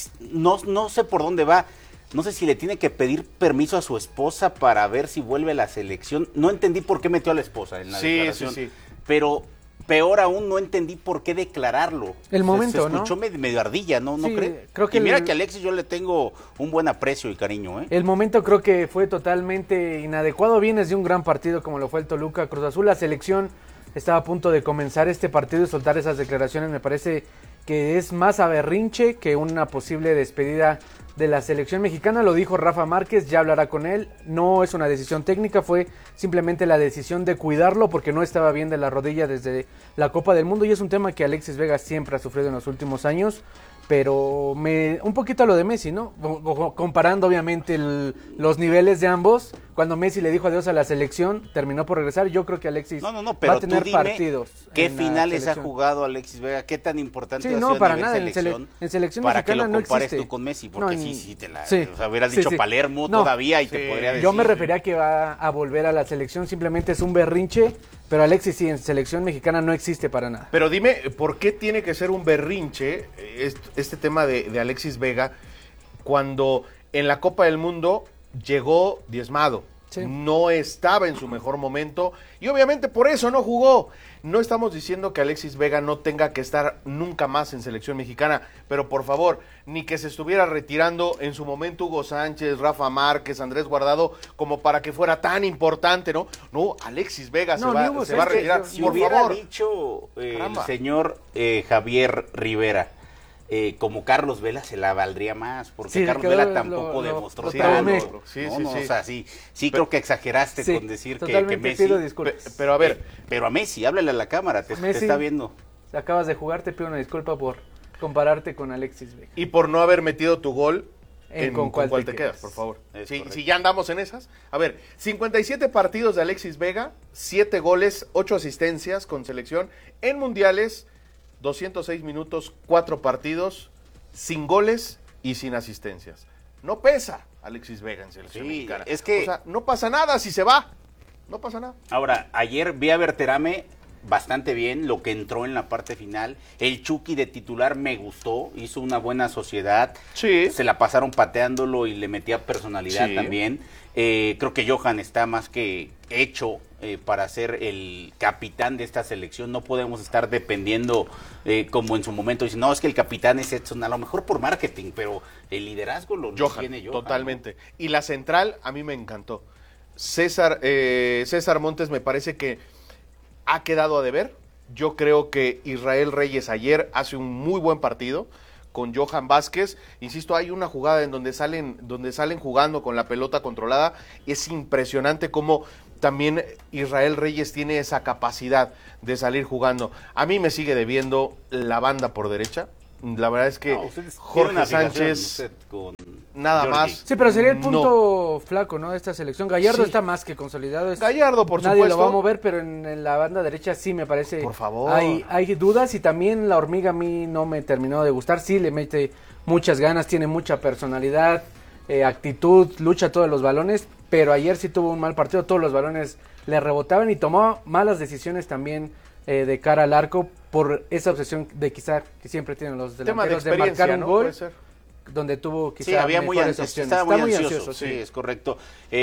no sé por dónde va. No sé si le tiene que pedir permiso a su esposa para ver si vuelve a la selección. No entendí por qué metió a la esposa en la declaración. Sí. Pero peor aún, no entendí por qué declararlo. El momento, se escuchó medio ardilla, ¿no cree? Creo que mira que a Alexis yo le tengo un buen aprecio y cariño. El momento creo que fue totalmente inadecuado. Vienes de un gran partido como lo fue el Toluca Cruz Azul. La selección estaba a punto de comenzar este partido y soltar esas declaraciones. Me parece que es más a berrinche que una posible despedida de la selección mexicana. Lo dijo Rafa Márquez, ya hablará con él. No es una decisión técnica, fue simplemente la decisión de cuidarlo porque no estaba bien de la rodilla desde la Copa del Mundo y es un tema que Alexis Vega siempre ha sufrido en los últimos años. Pero un poquito a lo de Messi, ¿no? Comparando obviamente los niveles de ambos, cuando Messi le dijo adiós a la selección, terminó por regresar. Yo creo que Alexis pero va a tener partidos. ¿Qué finales ha jugado Alexis Vega? ¿Qué tan importante ha sido para a nivel nada. selección? En selección para mexicana que lo compares no tú con Messi, porque hubieras dicho Palermo todavía y te podría decir. Yo me refería a que va a volver a la selección, simplemente es un berrinche, pero Alexis en selección mexicana no existe para nada. Pero dime, ¿por qué tiene que ser un berrinche este tema de Alexis Vega cuando en la Copa del Mundo llegó diezmado? No estaba en su mejor momento y obviamente por eso no jugó. No estamos diciendo que Alexis Vega no tenga que estar nunca más en selección mexicana, pero por favor, ni que se estuviera retirando en su momento Hugo Sánchez, Rafa Márquez, Andrés Guardado, como para que fuera tan importante, ¿no? No, Alexis Vega se va a retirar, si por hubiera favor. dicho el señor Javier Rivera, como Carlos Vela se la valdría más, porque Carlos Vela tampoco demostró tanto. Sí, creo que exageraste con decir que Messi. Pido disculpas. Pero a ver, pero a Messi, háblale a la cámara, te está viendo. Acabas de jugar, te pido una disculpa por compararte con Alexis Vega. Y por no haber metido tu gol con cuál te quedas, por favor. Si ya andamos en esas. A ver, 57 partidos de Alexis Vega, 7 goles, 8 asistencias con selección en mundiales. 206 minutos, 4 partidos, sin goles y sin asistencias. No pesa Alexis Vega en selección mexicana. Es que, o sea, no pasa nada si se va. No pasa nada. Ahora, ayer vi a Berterame bastante bien, lo que entró en la parte final. El Chucky de titular me gustó, hizo una buena sociedad. Sí. Se la pasaron pateándolo y le metía personalidad también. Creo que Johan está más que hecho para ser el capitán de esta selección. No podemos estar dependiendo como en su momento dicen, no, es que el capitán es Edson, a lo mejor por marketing, pero el liderazgo lo tiene Johan. Totalmente. ¿No? Y la central a mí me encantó. César Montes me parece que ha quedado a deber. Yo creo que Israel Reyes ayer hace un muy buen partido con Johan Vázquez. Insisto, hay una jugada en donde salen jugando con la pelota controlada. Es impresionante cómo también Israel Reyes tiene esa capacidad de salir jugando. A mí me sigue debiendo la banda por derecha. La verdad es que Jorge Sánchez nada Jordi. más. Sí, pero sería el punto flaco, ¿no? De esta selección. Gallardo está más que consolidado. Gallardo, por nadie supuesto. lo va a mover, pero en la banda derecha sí me parece. Por favor. Hay dudas y también la hormiga a mí no me terminó de gustar. Sí, le mete muchas ganas, tiene mucha personalidad, actitud, lucha todos los balones, pero ayer sí tuvo un mal partido. Todos los balones le rebotaban y tomó malas decisiones también de cara al arco por esa obsesión de quizá que siempre tienen los delanteros de marcar un gol, donde tuvo quizá había mejores opciones. Estaba muy ansioso, sí, es correcto.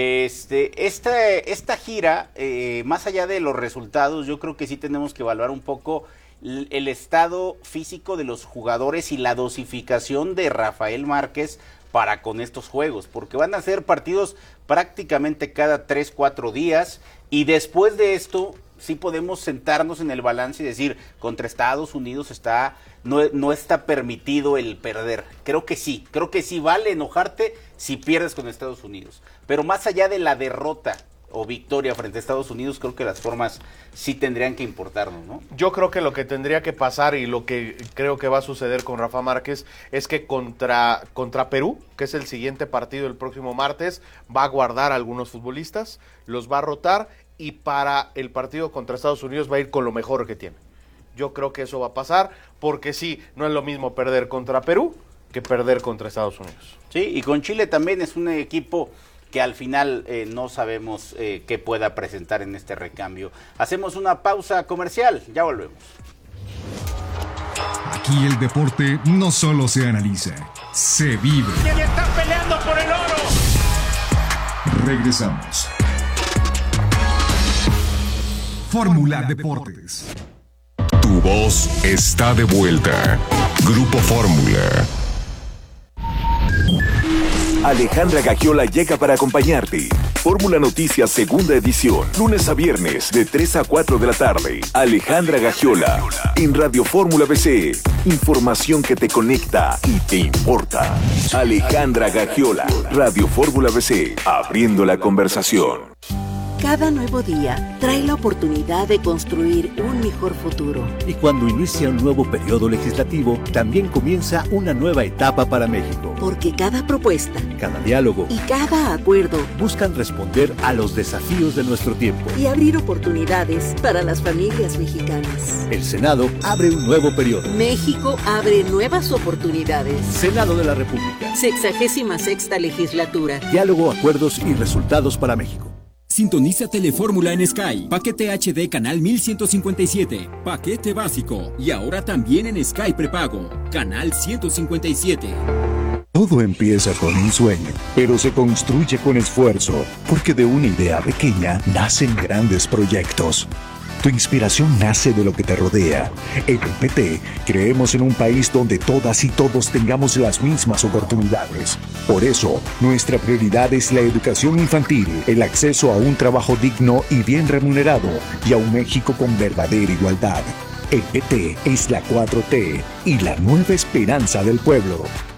Esta gira, más allá de los resultados, yo creo que sí tenemos que evaluar un poco el estado físico de los jugadores y la dosificación de Rafael Márquez para con estos juegos, porque van a ser partidos prácticamente cada 3-4 días, y después de esto sí podemos sentarnos en el balance y decir, contra Estados Unidos no está permitido el perder. Creo que sí vale enojarte si pierdes con Estados Unidos. Pero más allá de la derrota o victoria frente a Estados Unidos, creo que las formas sí tendrían que importarnos, ¿no? Yo creo que lo que tendría que pasar y lo que creo que va a suceder con Rafa Márquez es que contra Perú, que es el siguiente partido el próximo martes, va a guardar a algunos futbolistas, los va a rotar, y para el partido contra Estados Unidos va a ir con lo mejor que tiene. Yo creo que eso va a pasar, porque sí, no es lo mismo perder contra Perú que perder contra Estados Unidos. Sí, y con Chile también es un equipo que al final no sabemos qué pueda presentar en este recambio. Hacemos una pausa comercial, ya volvemos. Aquí el deporte no solo se analiza, se vive. ¡Están peleando por el oro! Regresamos. Fórmula Deportes. Tu voz está de vuelta. Grupo Fórmula. Alejandra Gagiola llega para acompañarte. Fórmula Noticias segunda edición, lunes a viernes de 3 a 4 de la tarde. Alejandra Gagiola en Radio Fórmula BC. Información que te conecta y te importa. Alejandra Gagiola, Radio Fórmula BC, abriendo la conversación. Cada nuevo día trae la oportunidad de construir un mejor futuro. Y cuando inicia un nuevo periodo legislativo, también comienza una nueva etapa para México. Porque cada propuesta, cada diálogo y cada acuerdo buscan responder a los desafíos de nuestro tiempo y abrir oportunidades para las familias mexicanas. El Senado abre un nuevo periodo. México abre nuevas oportunidades. Senado de la República. 66ª legislatura. Diálogo, acuerdos y resultados para México. Sintoniza Telefórmula en Sky. Paquete HD canal 1157. Paquete básico. Y ahora también en Sky prepago. Canal 157. Todo empieza con un sueño, pero se construye con esfuerzo, porque de una idea pequeña nacen grandes proyectos. Tu inspiración nace de lo que te rodea. En el PT creemos en un país donde todas y todos tengamos las mismas oportunidades. Por eso, nuestra prioridad es la educación infantil, el acceso a un trabajo digno y bien remunerado, y a un México con verdadera igualdad. El PT es la 4T y la nueva esperanza del pueblo.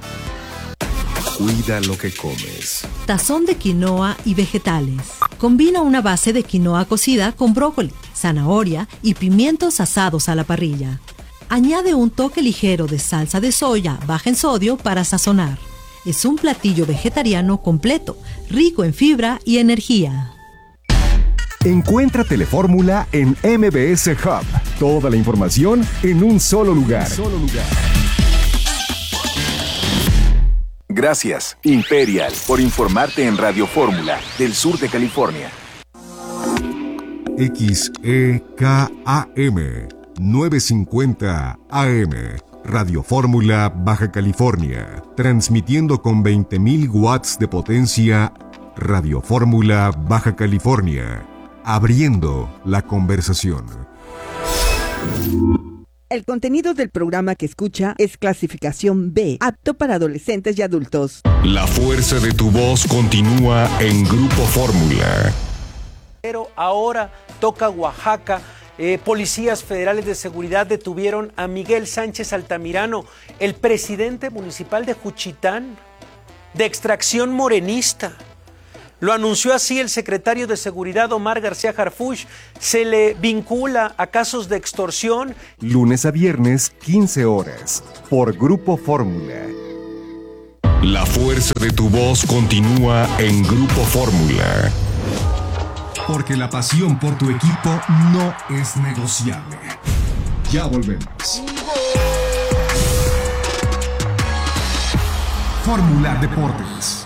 Cuida lo que comes. Tazón de quinoa y vegetales. Combina una base de quinoa cocida con brócoli, zanahoria y pimientos asados a la parrilla. Añade un toque ligero de salsa de soya baja en sodio para sazonar. Es un platillo vegetariano completo, rico en fibra y energía. Encuentra Telefórmula en MBS Hub. Toda la información en un solo lugar. Gracias, Imperial, por informarte en Radio Fórmula del sur de California. XEKAM 950 AM. Radio Fórmula, Baja California. Transmitiendo con 20.000 watts de potencia. Radio Fórmula, Baja California. Abriendo la conversación. El contenido del programa que escucha es clasificación B, apto para adolescentes y adultos. La fuerza de tu voz continúa en Grupo Fórmula. Pero ahora toca Oaxaca. Policías federales de seguridad detuvieron a Miguel Sánchez Altamirano, el presidente municipal de Juchitán, de extracción morenista. Lo anunció así el secretario de Seguridad Omar García Harfuch. Se le vincula a casos de extorsión. Lunes a viernes, 15 horas, por Grupo Fórmula. La fuerza de tu voz continúa en Grupo Fórmula. Porque la pasión por tu equipo no es negociable. Ya volvemos. Fórmula Deportes.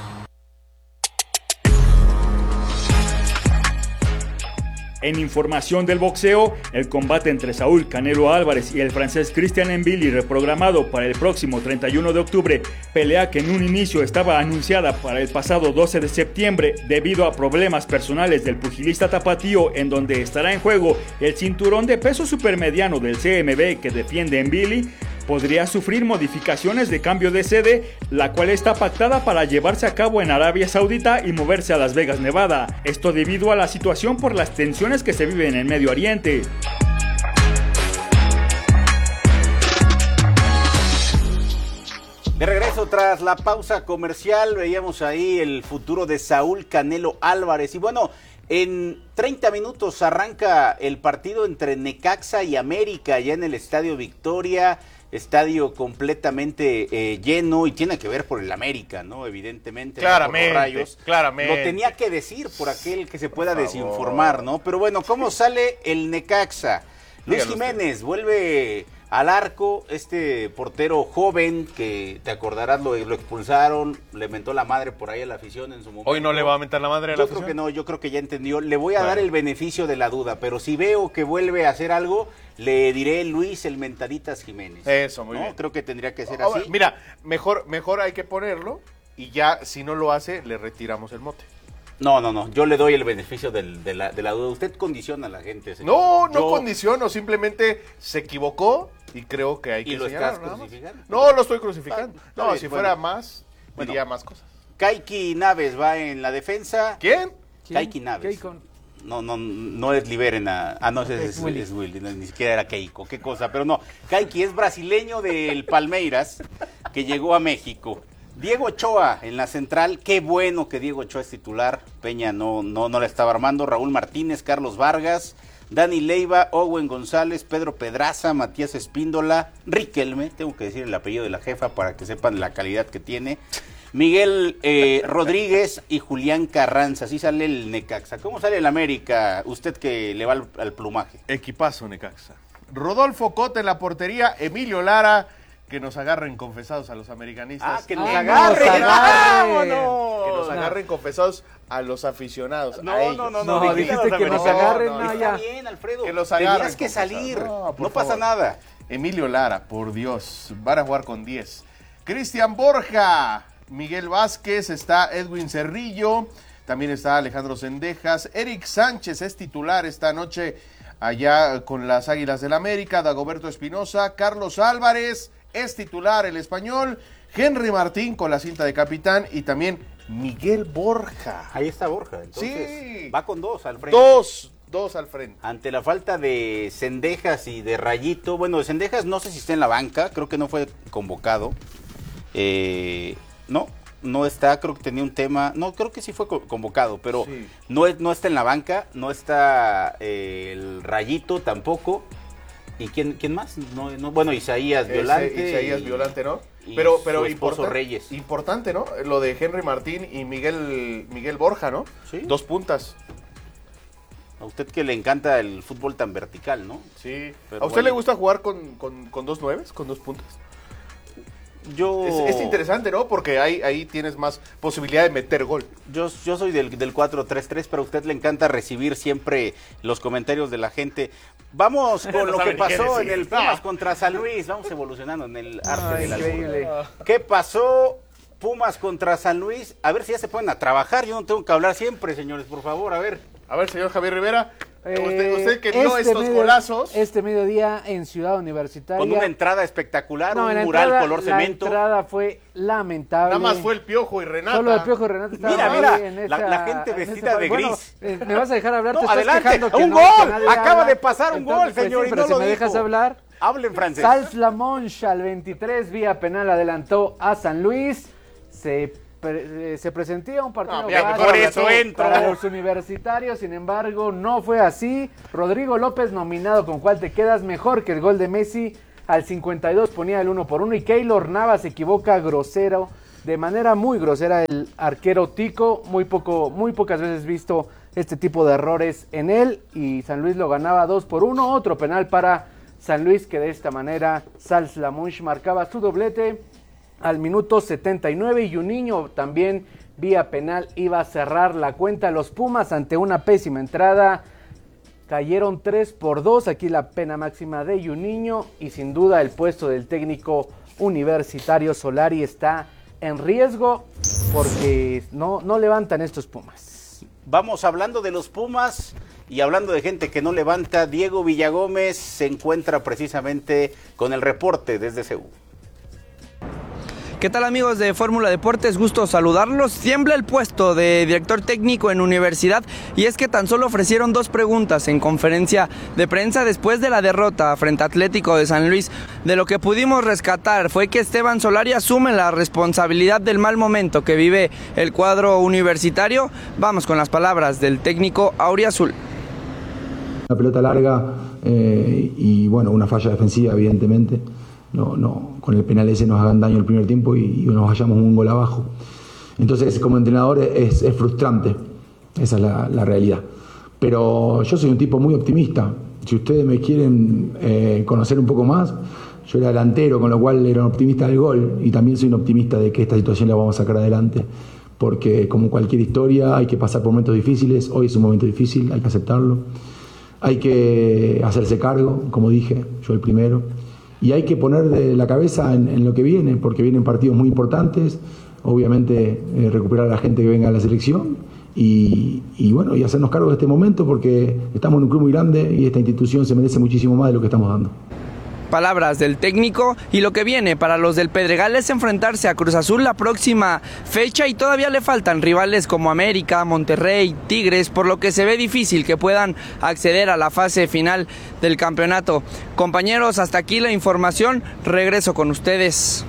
En información del boxeo, el combate entre Saúl Canelo Álvarez y el francés Christian Mbili, reprogramado para el próximo 31 de octubre, pelea que en un inicio estaba anunciada para el pasado 12 de septiembre debido a problemas personales del pugilista tapatío, en donde estará en juego el cinturón de peso supermediano del CMB que defiende Mbili, podría sufrir modificaciones de cambio de sede, la cual está pactada para llevarse a cabo en Arabia Saudita y moverse a Las Vegas, Nevada. Esto debido a la situación por las tensiones que se viven en Medio Oriente. De regreso tras la pausa comercial, veíamos ahí el futuro de Saúl Canelo Álvarez. Y bueno, en 30 minutos arranca el partido entre Necaxa y América, ya en el Estadio Victoria. Estadio completamente lleno, y tiene que ver por el América, ¿no? Evidentemente. Claramente, por los Rayos. claramente. Lo tenía que decir por aquel que se pueda desinformar, ¿no? Pero bueno, ¿cómo sale el Necaxa? Luis Jiménez vuelve al arco, este portero joven que te acordarás, lo expulsaron, le mentó la madre por ahí a la afición en su momento. Hoy no le va a mentar la madre a la afición. Yo creo que no, yo creo que ya entendió. Le voy a dar el beneficio de la duda, pero si veo que vuelve a hacer algo, le diré Luis el Mentaditas Jiménez. Eso, muy bien. Creo que tendría que ser así. Mira, mejor hay que ponerlo, y ya si no lo hace, le retiramos el mote. No, yo le doy el beneficio de la duda. Usted condiciona a la gente, No señor. condiciono, simplemente se equivocó y creo que hay que señalarlo. ¿Lo estás crucificando? No lo estoy crucificando. No, si fuera más, diría más cosas. Kaiki Naves va en la defensa. ¿Quién? Kaiki Naves. No es Liberena. No, es Willy. Ni siquiera era Keiko. Qué cosa, pero no. Kaiki es brasileño del Palmeiras, que llegó a México. Diego Ochoa en la central, qué bueno que Diego Ochoa es titular. Peña no la estaba armando. Raúl Martínez, Carlos Vargas, Dani Leiva, Owen González, Pedro Pedraza, Matías Espíndola, Riquelme, tengo que decir el apellido de la jefa para que sepan la calidad que tiene, Miguel Rodríguez y Julián Carranza. Así sale el Necaxa. ¿Cómo sale el América? Usted que le va al plumaje. Equipazo Necaxa. Rodolfo Cota en la portería, Emilio Lara. Que nos agarren confesados a los americanistas. Que nos agarren. ¡Vámonos! Que nos agarren confesados a los aficionados. No, dijiste que nos agarren. Está bien, Alfredo. Que los agarren. Tenías que salir. No pasa favor. nada. Emilio Lara, por Dios. Van a jugar con 10. Cristian Borja, Miguel Vázquez, está Edwin Cerrillo, también está Alejandro Cendejas. Eric Sánchez es titular esta noche allá con las Águilas del América. Dagoberto Espinosa, Carlos Álvarez es titular, el español, Henry Martín con la cinta de capitán y también Miguel Borja. Ahí está Borja, entonces sí. Va con 2 al frente. Dos al frente. Ante la falta de Cendejas y de Rayito, bueno, de Cendejas no sé si está en la banca, creo que no fue convocado. No está, creo que tenía un tema, no, creo que sí fue convocado, pero sí. No está en la banca, no está el Rayito tampoco. ¿Y quién más? No, bueno, Isaías Violante. Isaías Violante, ¿no? Pero Reyes. Importante, ¿no? Lo de Henry Martín y Miguel Borja, ¿no? Sí. 2 puntas. A usted que le encanta el fútbol tan vertical, ¿no? Sí. Pero ¿a usted le gusta jugar con 2 nueves, con 2 puntas? Es interesante, ¿no? Porque ahí tienes más posibilidad de meter gol. Yo soy del 4-3-3, pero a usted le encanta recibir siempre los comentarios de la gente. Vamos con lo que pasó en el Pumas contra San Luis. Vamos evolucionando en el arte del albur. ¿Qué pasó? Pumas contra San Luis. A ver si ya se ponen a trabajar. Yo no tengo que hablar siempre, señores, por favor, a ver. A ver, señor Javier Rivera. Usted que vio estos golazos. Este mediodía en Ciudad Universitaria. Con una entrada espectacular, un mural color cemento. La entrada fue lamentable. Nada más fue el Piojo y Renata. Solo el Piojo y Renata estaban Mira, la gente vestida de gris. ¿Me vas a dejar hablar? No, te estás adelante. quejando que ¡Un gol! Acaba de pasar un gol, señor, pero si me dejas hablar. Hablen francés. Sals Lamonche al 23, vía penal, adelantó a San Luis. Se presentía un partido para los universitarios, sin embargo no fue así. Rodrigo López nominado con cuál te quedas, mejor que el gol de Messi. Al 52 ponía el 1-1 y Keylor Navas se equivoca de manera muy grosera el arquero Tico, muy pocas veces visto este tipo de errores en él, y San Luis lo ganaba 2-1, otro penal para San Luis, que de esta manera Sals Lamonche marcaba su doblete al minuto 79, y Juninho también vía penal iba a cerrar la cuenta. Los Pumas, ante una pésima entrada, cayeron 3-2, aquí la pena máxima de Juninho, y sin duda el puesto del técnico universitario Solari está en riesgo porque no levantan estos Pumas. Vamos hablando de los Pumas y hablando de gente que no levanta. Diego Villagómez se encuentra precisamente con el reporte desde Seúl. ¿Qué tal, amigos de Fórmula Deportes? Gusto saludarlos. Tiembla el puesto de director técnico en Universidad, y es que tan solo ofrecieron 2 preguntas en conferencia de prensa después de la derrota frente a Atlético de San Luis. De lo que pudimos rescatar fue que Esteban Solari asume la responsabilidad del mal momento que vive el cuadro universitario. Vamos con las palabras del técnico auriazul. Una pelota larga y bueno, una falla defensiva, evidentemente. No, con el penal ese nos hagan daño el primer tiempo y nos vayamos un gol abajo. Entonces, como entrenador es frustrante, esa es la realidad. Pero yo soy un tipo muy optimista. Si ustedes me quieren conocer un poco más, yo era delantero, con lo cual era un optimista del gol, y también soy un optimista de que esta situación la vamos a sacar adelante, porque como cualquier historia hay que pasar por momentos difíciles. Hoy es un momento difícil, hay que aceptarlo. Hay que hacerse cargo, como dije, yo el primero. Y hay que poner de la cabeza en lo que viene, porque vienen partidos muy importantes. Obviamente recuperar a la gente que venga a la selección y bueno, y hacernos cargo de este momento, porque estamos en un club muy grande y esta institución se merece muchísimo más de lo que estamos dando. Palabras del técnico, y lo que viene para los del Pedregal es enfrentarse a Cruz Azul la próxima fecha, y todavía le faltan rivales como América, Monterrey, Tigres, por lo que se ve difícil que puedan acceder a la fase final del campeonato. Compañeros, hasta aquí la información, regreso con ustedes.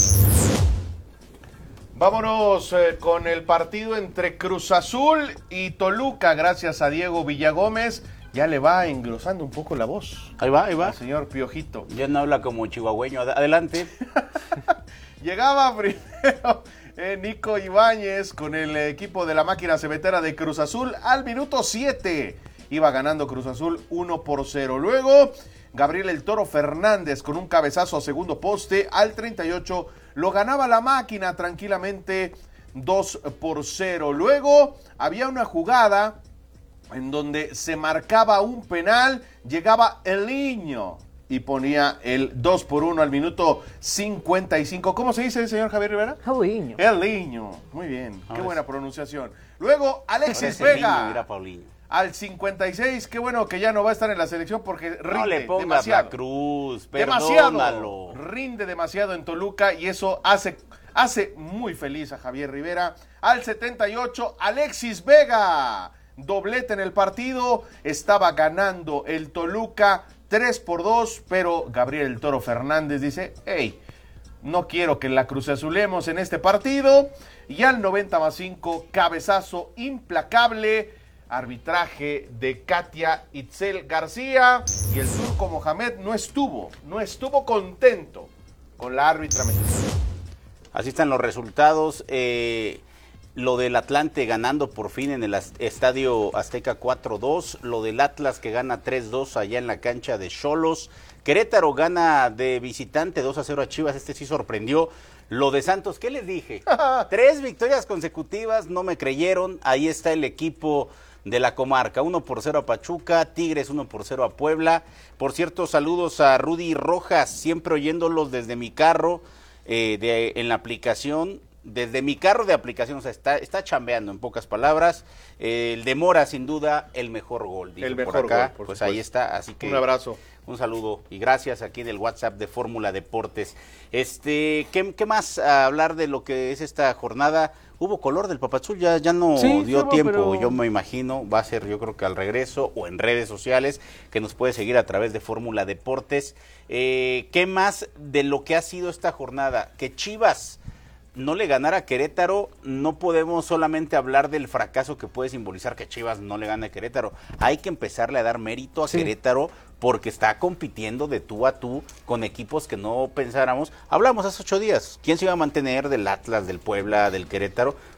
Vámonos con el partido entre Cruz Azul y Toluca. Gracias a Diego Villagómez. Ya le va engrosando un poco la voz. Ahí va. El señor Piojito. Ya no habla como chihuahueño. Adelante. Llegaba primero Nico Ibáñez con el equipo de la máquina cementera de Cruz Azul al minuto 7. Iba ganando Cruz Azul 1-0. Luego, Gabriel El Toro Fernández con un cabezazo a segundo poste al 38. Lo ganaba la máquina tranquilamente 2-0. Luego, había una jugada en donde se marcaba un penal, llegaba El Niño y ponía el 2-1 al minuto 55. ¿Cómo se dice, señor Javier Rivera? El Niño. Muy bien, qué buena pronunciación. Luego, Alexis Vega. Al 56, qué bueno que ya no va a estar en la selección porque rinde no le pongas demasiado. La cruz, perdónalo. Rinde demasiado en Toluca y eso hace muy feliz a Javier Rivera. Al 78, Alexis Vega. Doblete en el partido, estaba ganando el Toluca 3-2, pero Gabriel El Toro Fernández dice, hey, no quiero que la cruceazulemos en este partido, y al 90+5, cabezazo implacable, arbitraje de Katia Itzel García, y el turco Mohamed no estuvo contento con la árbitra mexicana. Así están los resultados. lo del Atlante ganando por fin en el Estadio Azteca 4-2, lo del Atlas que gana 3-2 allá en la cancha de Xolos, Querétaro gana de visitante 2-0 a Chivas, este sí sorprendió. Lo de Santos, ¿qué les dije? 3 victorias consecutivas, no me creyeron, ahí está el equipo de la comarca, 1-0 a Pachuca, Tigres 1-0 a Puebla. Por cierto, saludos a Rudy Rojas, siempre oyéndolos desde mi carro, en la aplicación, desde mi carro de aplicación, o sea, está chambeando en pocas palabras. El de Mora, sin duda, el mejor gol. El mejor por acá, gol, por pues supuesto. ahí está, así que un abrazo. Un saludo y gracias aquí en el WhatsApp de Fórmula Deportes. ¿Qué más hablar de lo que es esta jornada? Hubo color del Papazul, ya no dio tiempo, pero yo me imagino, va a ser yo creo que al regreso o en redes sociales, que nos puede seguir a través de Fórmula Deportes. ¿Qué más de lo que ha sido esta jornada? Que Chivas no le ganara a Querétaro, no podemos solamente hablar del fracaso que puede simbolizar que Chivas no le gane a Querétaro. Hay que empezarle a dar mérito a Querétaro porque está compitiendo de tú a tú con equipos que no pensáramos. Hablamos hace 8 días, ¿quién se iba a mantener del Atlas, del Puebla, del Querétaro?